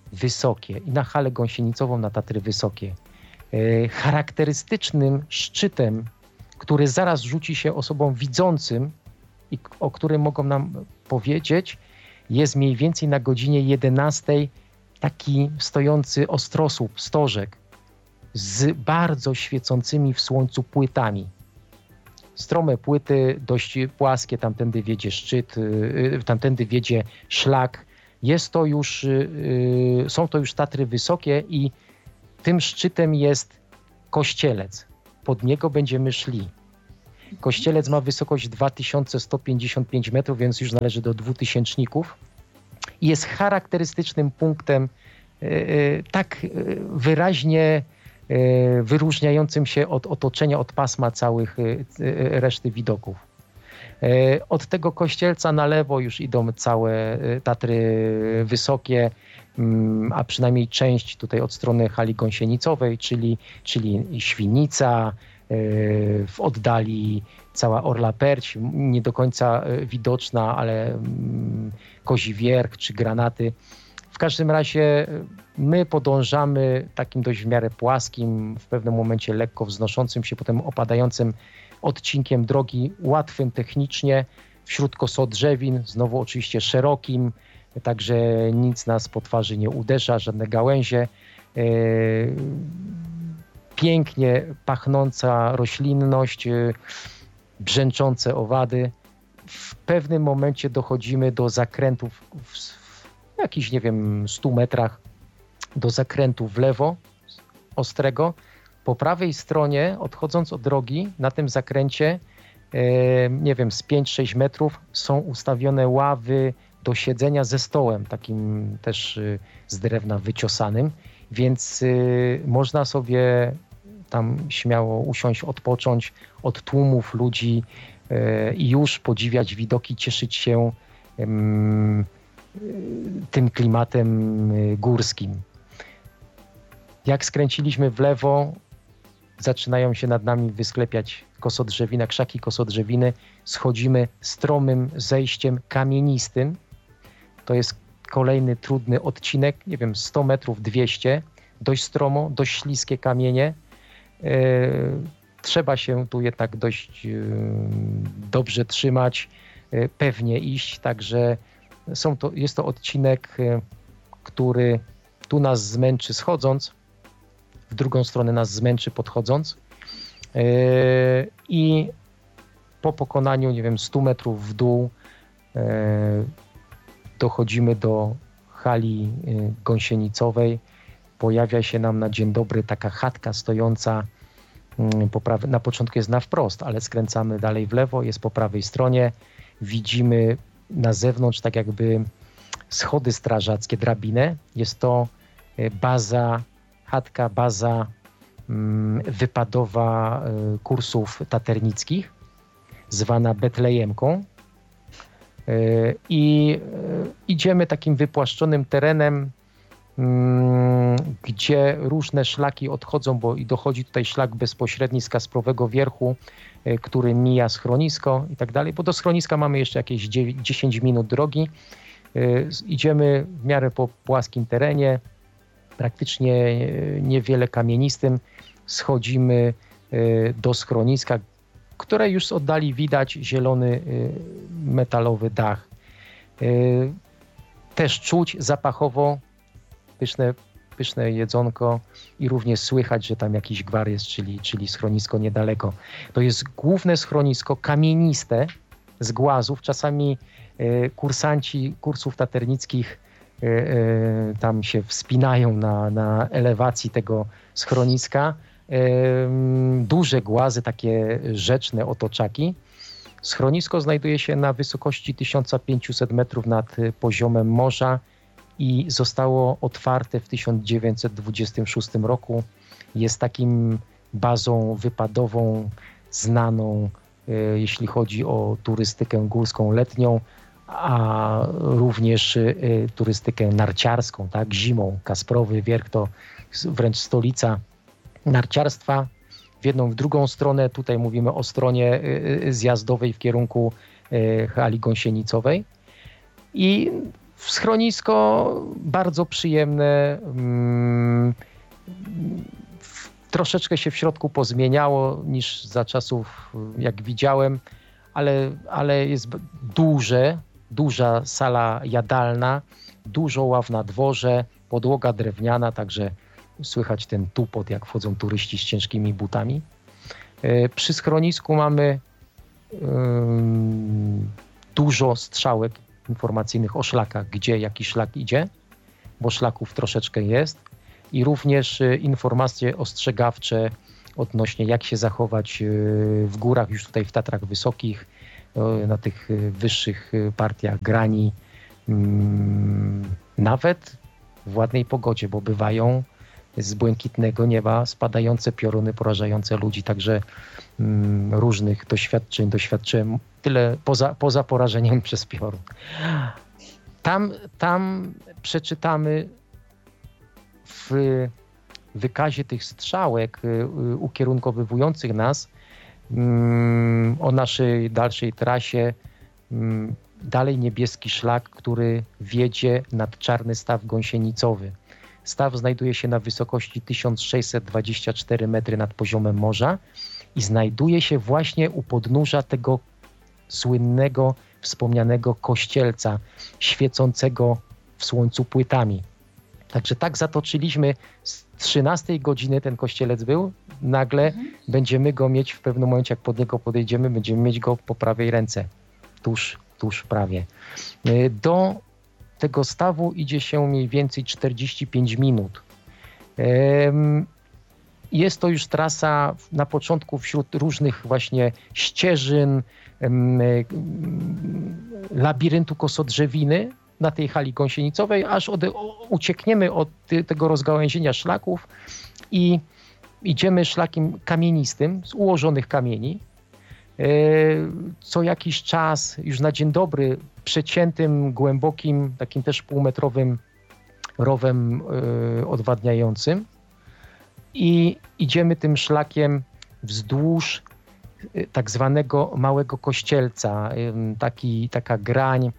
wysokie i na halę gąsienicową na Tatry Wysokie. Charakterystycznym szczytem, który zaraz rzuci się osobom widzącym i o którym mogą nam powiedzieć, jest mniej więcej na godzinie jedenastej taki stojący ostrosłup, stożek z bardzo świecącymi w słońcu płytami. Strome płyty, dość płaskie, tamtędy wiedzie szczyt, tamtędy wiedzie szlak. Jest to już, są to już Tatry Wysokie i tym szczytem jest Kościelec. Pod niego będziemy szli. Kościelec ma wysokość dwa tysiące sto pięćdziesiąt pięć metrów, więc już należy do dwutysięczników. I jest charakterystycznym punktem yy, tak yy, wyraźnie yy, wyróżniającym się od otoczenia, od pasma całych yy, yy, reszty widoków. Yy, od tego Kościelca na lewo już idą całe yy, Tatry Wysokie, yy, a przynajmniej część tutaj od strony hali gąsienicowej, czyli, czyli Świnica, w oddali cała Orla Perć, nie do końca widoczna, ale Kozi Wierch czy Granaty. W każdym razie my podążamy takim dość w miarę płaskim, w pewnym momencie lekko wznoszącym się, potem opadającym odcinkiem drogi, łatwym technicznie, wśród kosodrzewin, znowu oczywiście szerokim, także nic nas po twarzy nie uderza, żadne gałęzie. Pięknie pachnąca roślinność, brzęczące owady. W pewnym momencie dochodzimy do zakrętów w jakichś, nie wiem, stu metrach, do zakrętu w lewo ostrego. Po prawej stronie, odchodząc od drogi, na tym zakręcie, nie wiem, z pięć sześć metrów są ustawione ławy do siedzenia ze stołem, takim też z drewna wyciosanym, więc można sobie tam śmiało usiąść, odpocząć od tłumów ludzi i już podziwiać widoki, cieszyć się tym klimatem górskim. Jak skręciliśmy w lewo, zaczynają się nad nami wysklepiać kosodrzewina, krzaki kosodrzewiny. Schodzimy stromym zejściem kamienistym. To jest kolejny trudny odcinek, nie wiem, sto metrów, dwieście. Dość stromo, dość śliskie kamienie. Trzeba się tu jednak dość dobrze trzymać, pewnie iść, także są to, jest to odcinek, który tu nas zmęczy schodząc, w drugą stronę nas zmęczy podchodząc i po pokonaniu, nie wiem, stu metrów w dół dochodzimy do hali gąsienicowej. Pojawia się nam na dzień dobry taka chatka stojąca po prawej, na początku jest na wprost, ale skręcamy dalej w lewo, jest po prawej stronie. Widzimy na zewnątrz tak jakby schody strażackie, drabinę. Jest to baza, chatka, baza wypadowa kursów taternickich, zwana Betlejemką. I idziemy takim wypłaszczonym terenem, gdzie różne szlaki odchodzą, bo i dochodzi tutaj szlak bezpośredni z Kasprowego Wierchu, który mija schronisko i tak dalej, bo do schroniska mamy jeszcze jakieś dziesięć minut drogi. Idziemy w miarę po płaskim terenie, praktycznie niewiele kamienistym, schodzimy do schroniska, które już z oddali widać zielony metalowy dach. Też czuć zapachowo pyszne, pyszne jedzonko i również słychać, że tam jakiś gwar jest, czyli, czyli schronisko niedaleko. To jest główne schronisko kamieniste z głazów. Czasami e, kursanci kursów taternickich e, e, tam się wspinają na, na elewacji tego schroniska. E, duże głazy, takie rzeczne otoczaki. Schronisko znajduje się na wysokości tysiąc pięćset metrów nad poziomem morza i zostało otwarte w tysiąc dziewięćset dwudziestym szóstym roku. Jest takim bazą wypadową znaną, e, jeśli chodzi o turystykę górską letnią, a również e, turystykę narciarską, tak? Zimą. Kasprowy Wierch to wręcz stolica narciarstwa. W jedną, w drugą stronę, tutaj mówimy o stronie e, zjazdowej w kierunku e, hali gąsienicowej. I Schronisko bardzo przyjemne. Troszeczkę się w środku pozmieniało niż za czasów, jak widziałem, ale, ale jest duże, duża sala jadalna, dużo ław na dworze, podłoga drewniana, także słychać ten tupot, jak wchodzą turyści z ciężkimi butami. Przy schronisku mamy um, dużo strzałek informacyjnych o szlakach, gdzie jaki szlak idzie, bo szlaków troszeczkę jest, i również informacje ostrzegawcze odnośnie jak się zachować w górach, już tutaj w Tatrach Wysokich, na tych wyższych partiach grani, nawet w ładnej pogodzie, bo bywają z błękitnego nieba spadające pioruny porażające ludzi, także mm, różnych doświadczeń doświadczyłem, tyle poza, poza porażeniem przez piorun. Tam, tam przeczytamy w wykazie tych strzałek ukierunkowywujących nas mm, o naszej dalszej trasie mm, dalej niebieski szlak, który wiedzie nad Czarny Staw Gąsienicowy. Staw znajduje się na wysokości tysiąc sześćset dwadzieścia cztery metry nad poziomem morza i znajduje się właśnie u podnóża tego słynnego, wspomnianego kościelca świecącego w słońcu płytami. Także tak zatoczyliśmy z trzynastej godziny ten kościelec był. Nagle mhm. będziemy go mieć w pewnym momencie, jak pod niego podejdziemy, będziemy mieć go po prawej ręce. Tuż, tuż prawie. Do tego stawu idzie się mniej więcej czterdzieści pięć minut. Jest to już trasa na początku wśród różnych właśnie ścieżyn, labiryntu kosodrzewiny na tej hali gąsienicowej, aż od, uciekniemy od tego rozgałęzienia szlaków i idziemy szlakiem kamienistym z ułożonych kamieni. Co jakiś czas, już na dzień dobry, przeciętym, głębokim, takim też półmetrowym rowem odwadniającym i idziemy tym szlakiem wzdłuż tak zwanego małego kościelca. Taki, taka grań,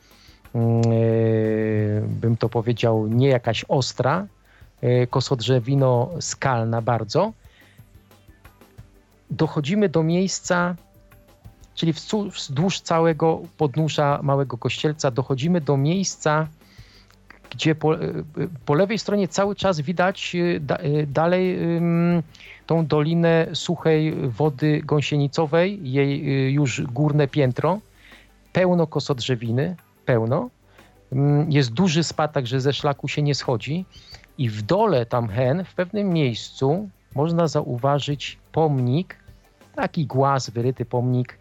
bym to powiedział, nie jakaś ostra, kosodrzewino skalna bardzo. Dochodzimy do miejsca, czyli wzdłuż całego podnóża małego kościelca dochodzimy do miejsca, gdzie po, po lewej stronie cały czas widać da, dalej tą dolinę suchej wody gąsienicowej, jej już górne piętro, pełno kosodrzewiny, pełno. Jest duży spad, także ze szlaku się nie schodzi i w dole tam hen, w pewnym miejscu można zauważyć pomnik, taki głaz, wyryty pomnik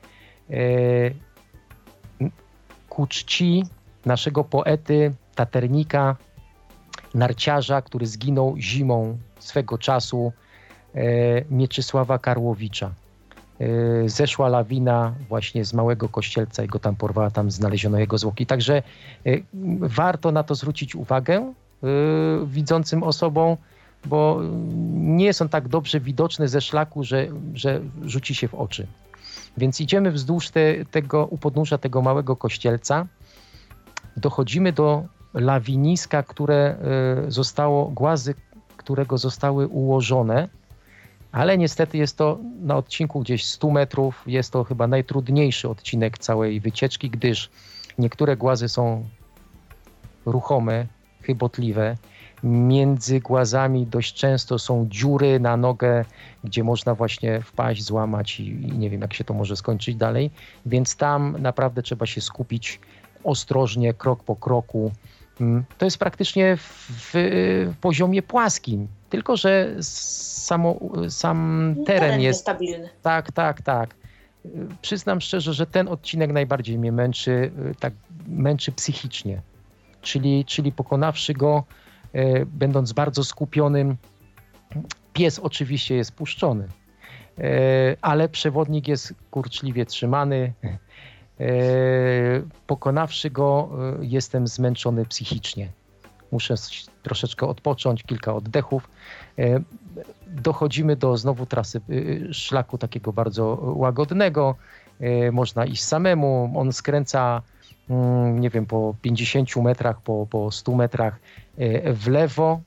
ku czci naszego poety, taternika, narciarza, który zginął zimą swego czasu, Mieczysława Karłowicza. Zeszła lawina właśnie z małego kościelca i go tam porwała, tam znaleziono jego zwłoki. Także warto na to zwrócić uwagę widzącym osobom, bo nie są tak dobrze widoczne ze szlaku, że, że rzuci się w oczy. Więc idziemy wzdłuż te, tego, u podnóża tego małego kościelca. Dochodzimy do lawiniska, które zostało, głazy którego zostały ułożone, ale niestety jest to na odcinku gdzieś stu metrów. Jest to chyba najtrudniejszy odcinek całej wycieczki, gdyż niektóre głazy są ruchome, chybotliwe. Między głazami dość często są dziury na nogę, gdzie można właśnie wpaść, złamać i, i nie wiem, jak się to może skończyć dalej. Więc tam naprawdę trzeba się skupić ostrożnie, krok po kroku. To jest praktycznie w, w poziomie płaskim, tylko że samo, sam teren, teren jest stabilny. Tak, tak, tak. Przyznam szczerze, że ten odcinek najbardziej mnie męczy, tak męczy psychicznie. Czyli, czyli pokonawszy go, e, będąc bardzo skupionym, pies oczywiście jest puszczony, e, ale przewodnik jest kurczliwie trzymany. E, pokonawszy go, e, jestem zmęczony psychicznie. Muszę troszeczkę odpocząć, kilka oddechów. E, dochodzimy do znowu trasy e, szlaku takiego bardzo łagodnego. E, można iść samemu. On skręca nie wiem, po pięćdziesięciu metrach, po, po stu metrach w lewo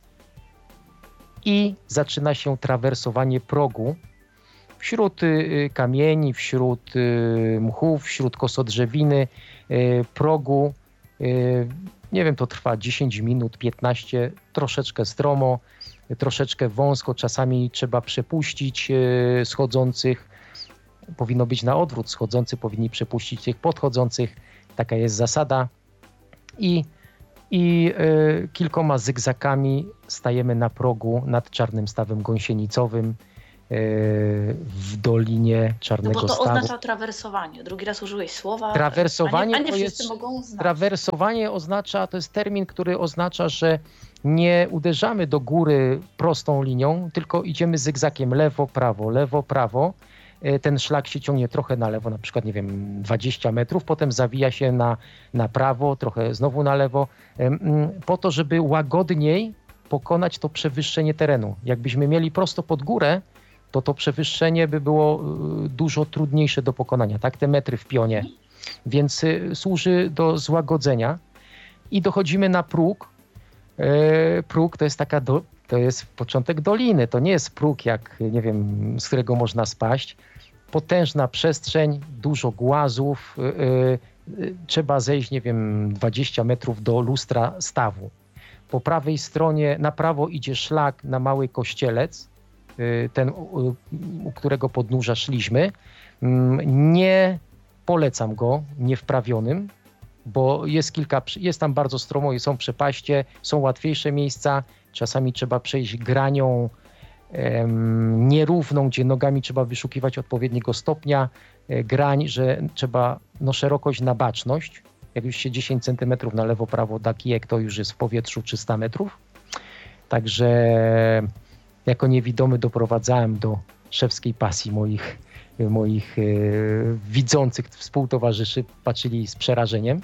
i zaczyna się trawersowanie progu wśród kamieni, wśród mchów, wśród kosodrzewiny, progu. Nie wiem, to trwa dziesięć minut, piętnaście, troszeczkę stromo, troszeczkę wąsko, czasami trzeba przepuścić schodzących. Powinno być na odwrót, schodzący powinni przepuścić tych podchodzących. Taka jest zasada. I, i y, kilkoma zygzakami stajemy na progu nad Czarnym Stawem Gąsienicowym y, w Dolinie Czarnego Stawu. No bo to oznacza trawersowanie. Drugi raz użyłeś słowa. Trawersowanie a nie, a nie to wszyscy jest, mogą znać. Trawersowanie oznacza, to jest termin, który oznacza, że nie uderzamy do góry prostą linią, tylko idziemy zygzakiem lewo, prawo, lewo, prawo. Ten szlak się ciągnie trochę na lewo, na przykład, nie wiem, dwadzieścia metrów, potem zawija się na, na prawo, trochę znowu na lewo, po to, żeby łagodniej pokonać to przewyższenie terenu. Jakbyśmy mieli prosto pod górę, to to przewyższenie by było dużo trudniejsze do pokonania, tak? Te metry w pionie. Więc służy do złagodzenia i dochodzimy na próg. Próg to jest taka, do, to jest początek doliny, to nie jest próg jak, nie wiem, z którego można spaść. Potężna przestrzeń, dużo głazów, yy, yy, trzeba zejść, nie wiem, dwadzieścia metrów do lustra stawu. Po prawej stronie, na prawo idzie szlak na Mały Kościelec, yy, ten, u, u którego podnóża szliśmy. Yy, nie polecam go niewprawionym, bo jest kilka, jest tam bardzo stromo i są przepaście, są łatwiejsze miejsca, czasami trzeba przejść granią em, nierówną, gdzie nogami trzeba wyszukiwać odpowiedniego stopnia e, grań, że trzeba no, szerokość na baczność. Jak już się dziesięć centymetrów na lewo, prawo da kijek, to już jest w powietrzu trzysta metrów. Także jako niewidomy doprowadzałem do szewskiej pasji moich, moich e, widzących współtowarzyszy, patrzyli z przerażeniem.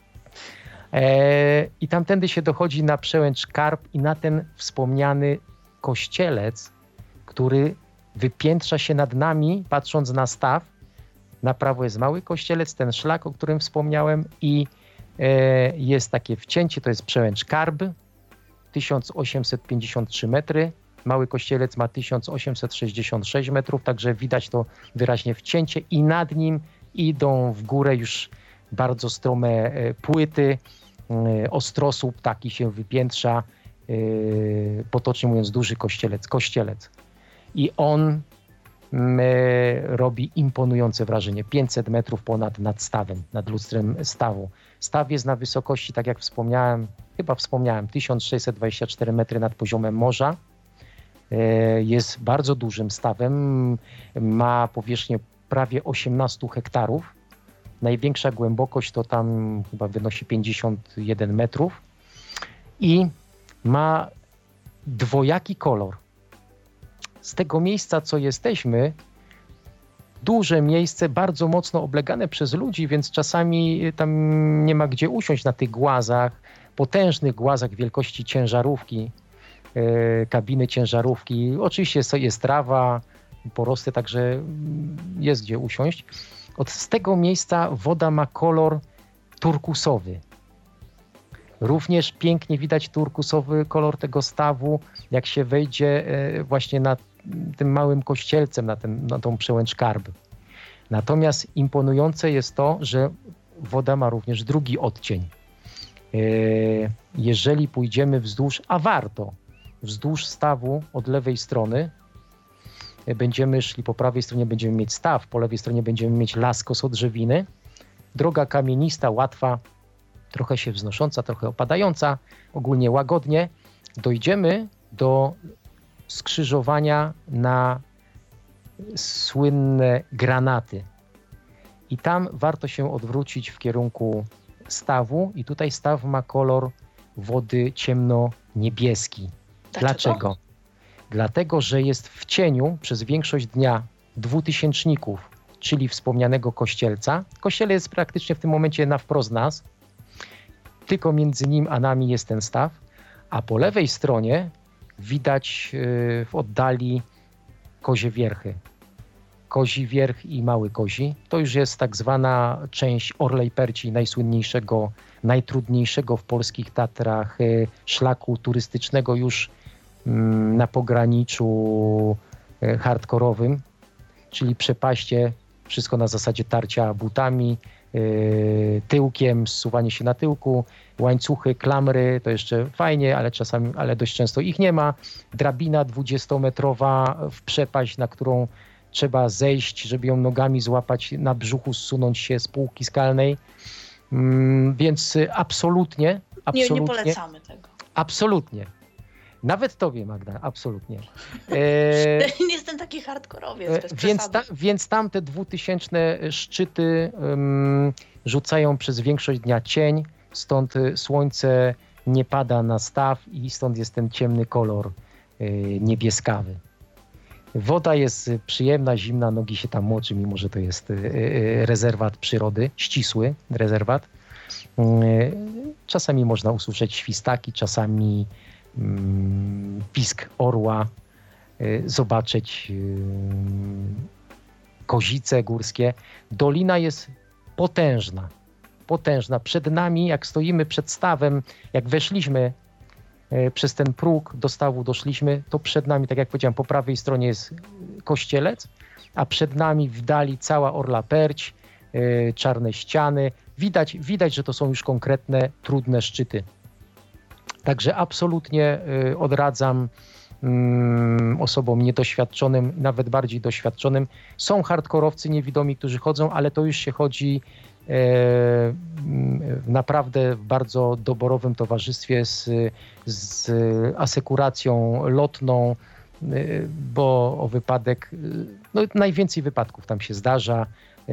E, I tamtędy się dochodzi na przełęcz Karp i na ten wspomniany kościelec, który wypiętrza się nad nami, patrząc na staw. Na prawo jest Mały Kościelec, ten szlak, o którym wspomniałem, i e, jest takie wcięcie, to jest przełęcz Karp, tysiąc osiemset pięćdziesiąt trzy metry. Mały Kościelec ma tysiąc osiemset sześćdziesiąt sześć metrów, także widać to wyraźnie wcięcie i nad nim idą w górę już bardzo strome e, płyty, e, ostrosłup taki się wypiętrza, e, potocznie mówiąc duży kościelec, kościelec. I on m, e, robi imponujące wrażenie, pięćset metrów ponad nad stawem, nad lustrem stawu. Staw jest na wysokości, tak jak wspomniałem, chyba wspomniałem, tysiąc sześćset dwadzieścia cztery metry nad poziomem morza. E, jest bardzo dużym stawem, ma powierzchnię prawie osiemnaście hektarów. Największa głębokość to tam chyba wynosi pięćdziesiąt jeden metrów i ma dwojaki kolor. Z tego miejsca, co jesteśmy, duże miejsce, bardzo mocno oblegane przez ludzi, więc czasami tam nie ma gdzie usiąść na tych głazach, potężnych głazach wielkości ciężarówki, e, kabiny ciężarówki. Oczywiście jest trawa, porosty, także jest gdzie usiąść. Od z tego miejsca woda ma kolor turkusowy. Również pięknie widać turkusowy kolor tego stawu, jak się wejdzie właśnie nad tym małym kościelcem, na, ten, na tą przełęcz Karp. Natomiast imponujące jest to, że woda ma również drugi odcień. Jeżeli pójdziemy wzdłuż, a warto, wzdłuż stawu od lewej strony, będziemy szli po prawej stronie, będziemy mieć staw, po lewej stronie będziemy mieć las kosodrzewiny. Droga kamienista, łatwa, trochę się wznosząca, trochę opadająca, ogólnie łagodnie. Dojdziemy do skrzyżowania na słynne granaty. I tam warto się odwrócić w kierunku stawu i tutaj staw ma kolor wody ciemno-niebieski. Dlaczego? Dlaczego? Dlatego, że jest w cieniu przez większość dnia dwutysięczników, czyli wspomnianego kościelca. Kościelec jest praktycznie w tym momencie na wprost nas. Tylko między nim a nami jest ten staw, a po lewej stronie widać w oddali Kozie Wierchy. Kozi Wierch i Mały Kozi. To już jest tak zwana część Orlej Perci, najsłynniejszego, najtrudniejszego w polskich Tatrach szlaku turystycznego już na pograniczu hardkorowym, czyli przepaście, wszystko na zasadzie tarcia butami, tyłkiem, zsuwanie się na tyłku, łańcuchy, klamry, to jeszcze fajnie, ale czasami, ale dość często ich nie ma. Drabina dwudziestometrowa w przepaść, na którą trzeba zejść, żeby ją nogami złapać na brzuchu, zsunąć się z półki skalnej. Więc absolutnie, absolutnie. Nie, nie polecamy tego. Absolutnie. Nawet tobie, Magda, absolutnie. E, nie jestem taki hardkorowiec, bez więc, ta, więc tam te dwutysięczne szczyty um, rzucają przez większość dnia cień, stąd słońce nie pada na staw i stąd jest ten ciemny kolor y, niebieskawy. Woda jest przyjemna, zimna, nogi się tam moczy, mimo że to jest y, y, rezerwat przyrody, ścisły rezerwat. Y, czasami można usłyszeć świstaki, czasami pisk orła, zobaczyć kozice górskie. Dolina jest potężna, potężna. Przed nami, jak stoimy przed stawem, jak weszliśmy przez ten próg do stawu, doszliśmy, to przed nami, tak jak powiedziałem, po prawej stronie jest Kościelec, a przed nami w dali cała Orla Perć, czarne ściany. Widać, widać, że to są już konkretne, trudne szczyty. Także absolutnie odradzam osobom niedoświadczonym, nawet bardziej doświadczonym. Są hardkorowcy niewidomi, którzy chodzą, ale to już się chodzi naprawdę w bardzo doborowym towarzystwie z, z asekuracją lotną, bo o wypadek, no najwięcej wypadków tam się zdarza.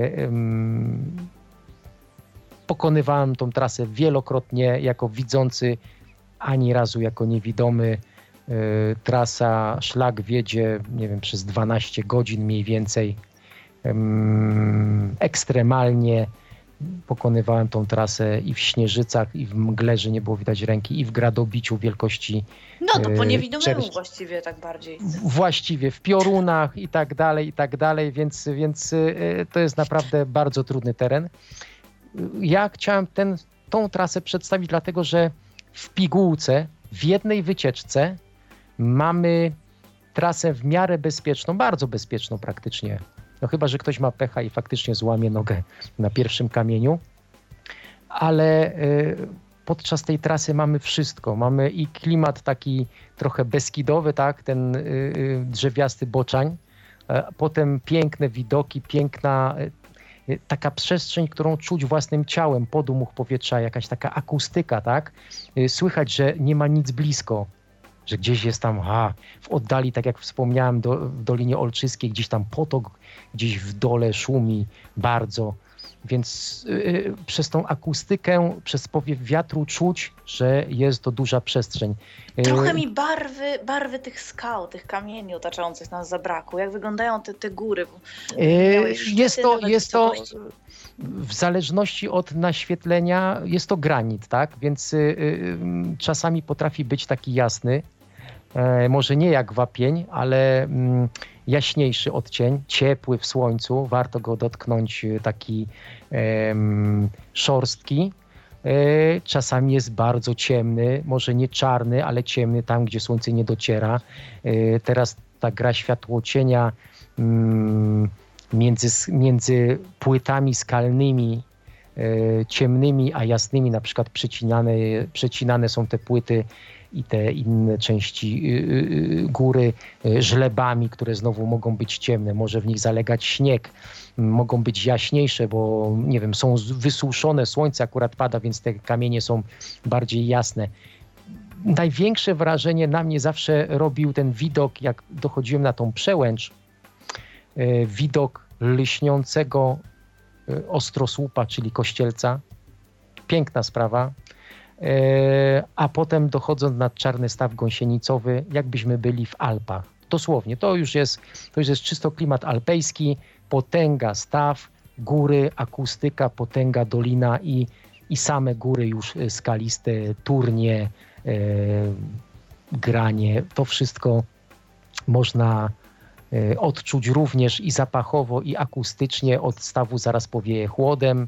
Pokonywałem tą trasę wielokrotnie jako widzący, ani razu jako niewidomy. Trasa, szlak wiedzie, nie wiem, przez dwanaście godzin mniej więcej. Ekstremalnie pokonywałem tą trasę i w śnieżycach, i w mgle, że nie było widać ręki, i w gradobiciu wielkości. No to po niewidomemu właściwie tak bardziej. Właściwie w piorunach i tak dalej, i tak dalej, więc, więc to jest naprawdę bardzo trudny teren. Ja chciałem ten, tą trasę przedstawić, dlatego że w pigułce, w jednej wycieczce mamy trasę w miarę bezpieczną, bardzo bezpieczną praktycznie. No chyba, że ktoś ma pecha i faktycznie złamie nogę na pierwszym kamieniu. Ale y, podczas tej trasy mamy wszystko. Mamy i klimat taki trochę beskidowy, tak, ten y, y, drzewiasty Boczań. Y, potem piękne widoki, piękna y, taka przestrzeń, którą czuć własnym ciałem, podmuch powietrza, jakaś taka akustyka, tak? Y, słychać, że nie ma nic blisko. Że gdzieś jest tam, a, w oddali, tak jak wspomniałem, do, w Dolinie Olczyskiej, gdzieś tam potok, gdzieś w dole szumi bardzo. Więc yy, przez tą akustykę, przez powiew wiatru czuć, że jest to duża przestrzeń. Yy, Trochę mi barwy, barwy tych skał, tych kamieni otaczających nas zabrakło. Jak wyglądają te, te góry? Yy, jest to, jest to w zależności od naświetlenia, jest to granit, tak? Więc yy, yy, czasami potrafi być taki jasny. Może nie jak wapień, ale jaśniejszy odcień, ciepły w słońcu. Warto go dotknąć, taki um, szorstki. Czasami jest bardzo ciemny, może nie czarny, ale ciemny tam, gdzie słońce nie dociera. Teraz ta gra światłocienia um, między, między płytami skalnymi, ciemnymi a jasnymi, na przykład przecinane, przecinane są te płyty i te inne części góry żlebami, które znowu mogą być ciemne, może w nich zalegać śnieg, mogą być jaśniejsze, bo nie wiem, są wysuszone, słońce akurat pada, więc te kamienie są bardziej jasne. Największe wrażenie na mnie zawsze robił ten widok, jak dochodziłem na tą przełęcz, widok lśniącego Ostrosłupa, czyli Kościelca. Piękna sprawa. A potem dochodząc nad Czarny Staw Gąsienicowy, jakbyśmy byli w Alpach. Dosłownie, to już jest, to już jest czysto klimat alpejski, potęga staw, góry, akustyka, potęga dolina i, i same góry już skaliste, turnie, e, granie. To wszystko można odczuć również i zapachowo, i akustycznie. Od stawu zaraz powieje chłodem.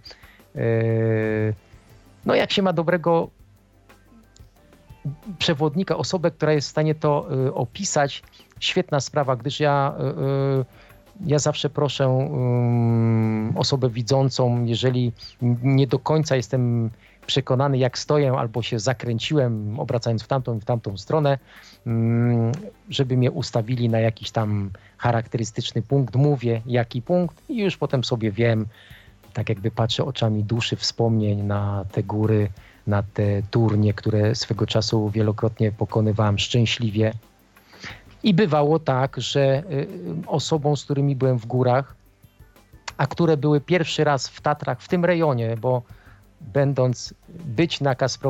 No jak się ma dobrego przewodnika, osobę, która jest w stanie to opisać, świetna sprawa, gdyż ja, ja zawsze proszę osobę widzącą, jeżeli nie do końca jestem przekonany, jak stoję, albo się zakręciłem, obracając w tamtą i w tamtą stronę, żeby mnie ustawili na jakiś tam charakterystyczny punkt. Mówię, jaki punkt, i już potem sobie wiem, tak jakby patrzę oczami duszy, wspomnień na te góry, na te turnie, które swego czasu wielokrotnie pokonywałem szczęśliwie. I bywało tak, że osobom, z którymi byłem w górach, a które były pierwszy raz w Tatrach, w tym rejonie, bo będąc być na Kasprowie,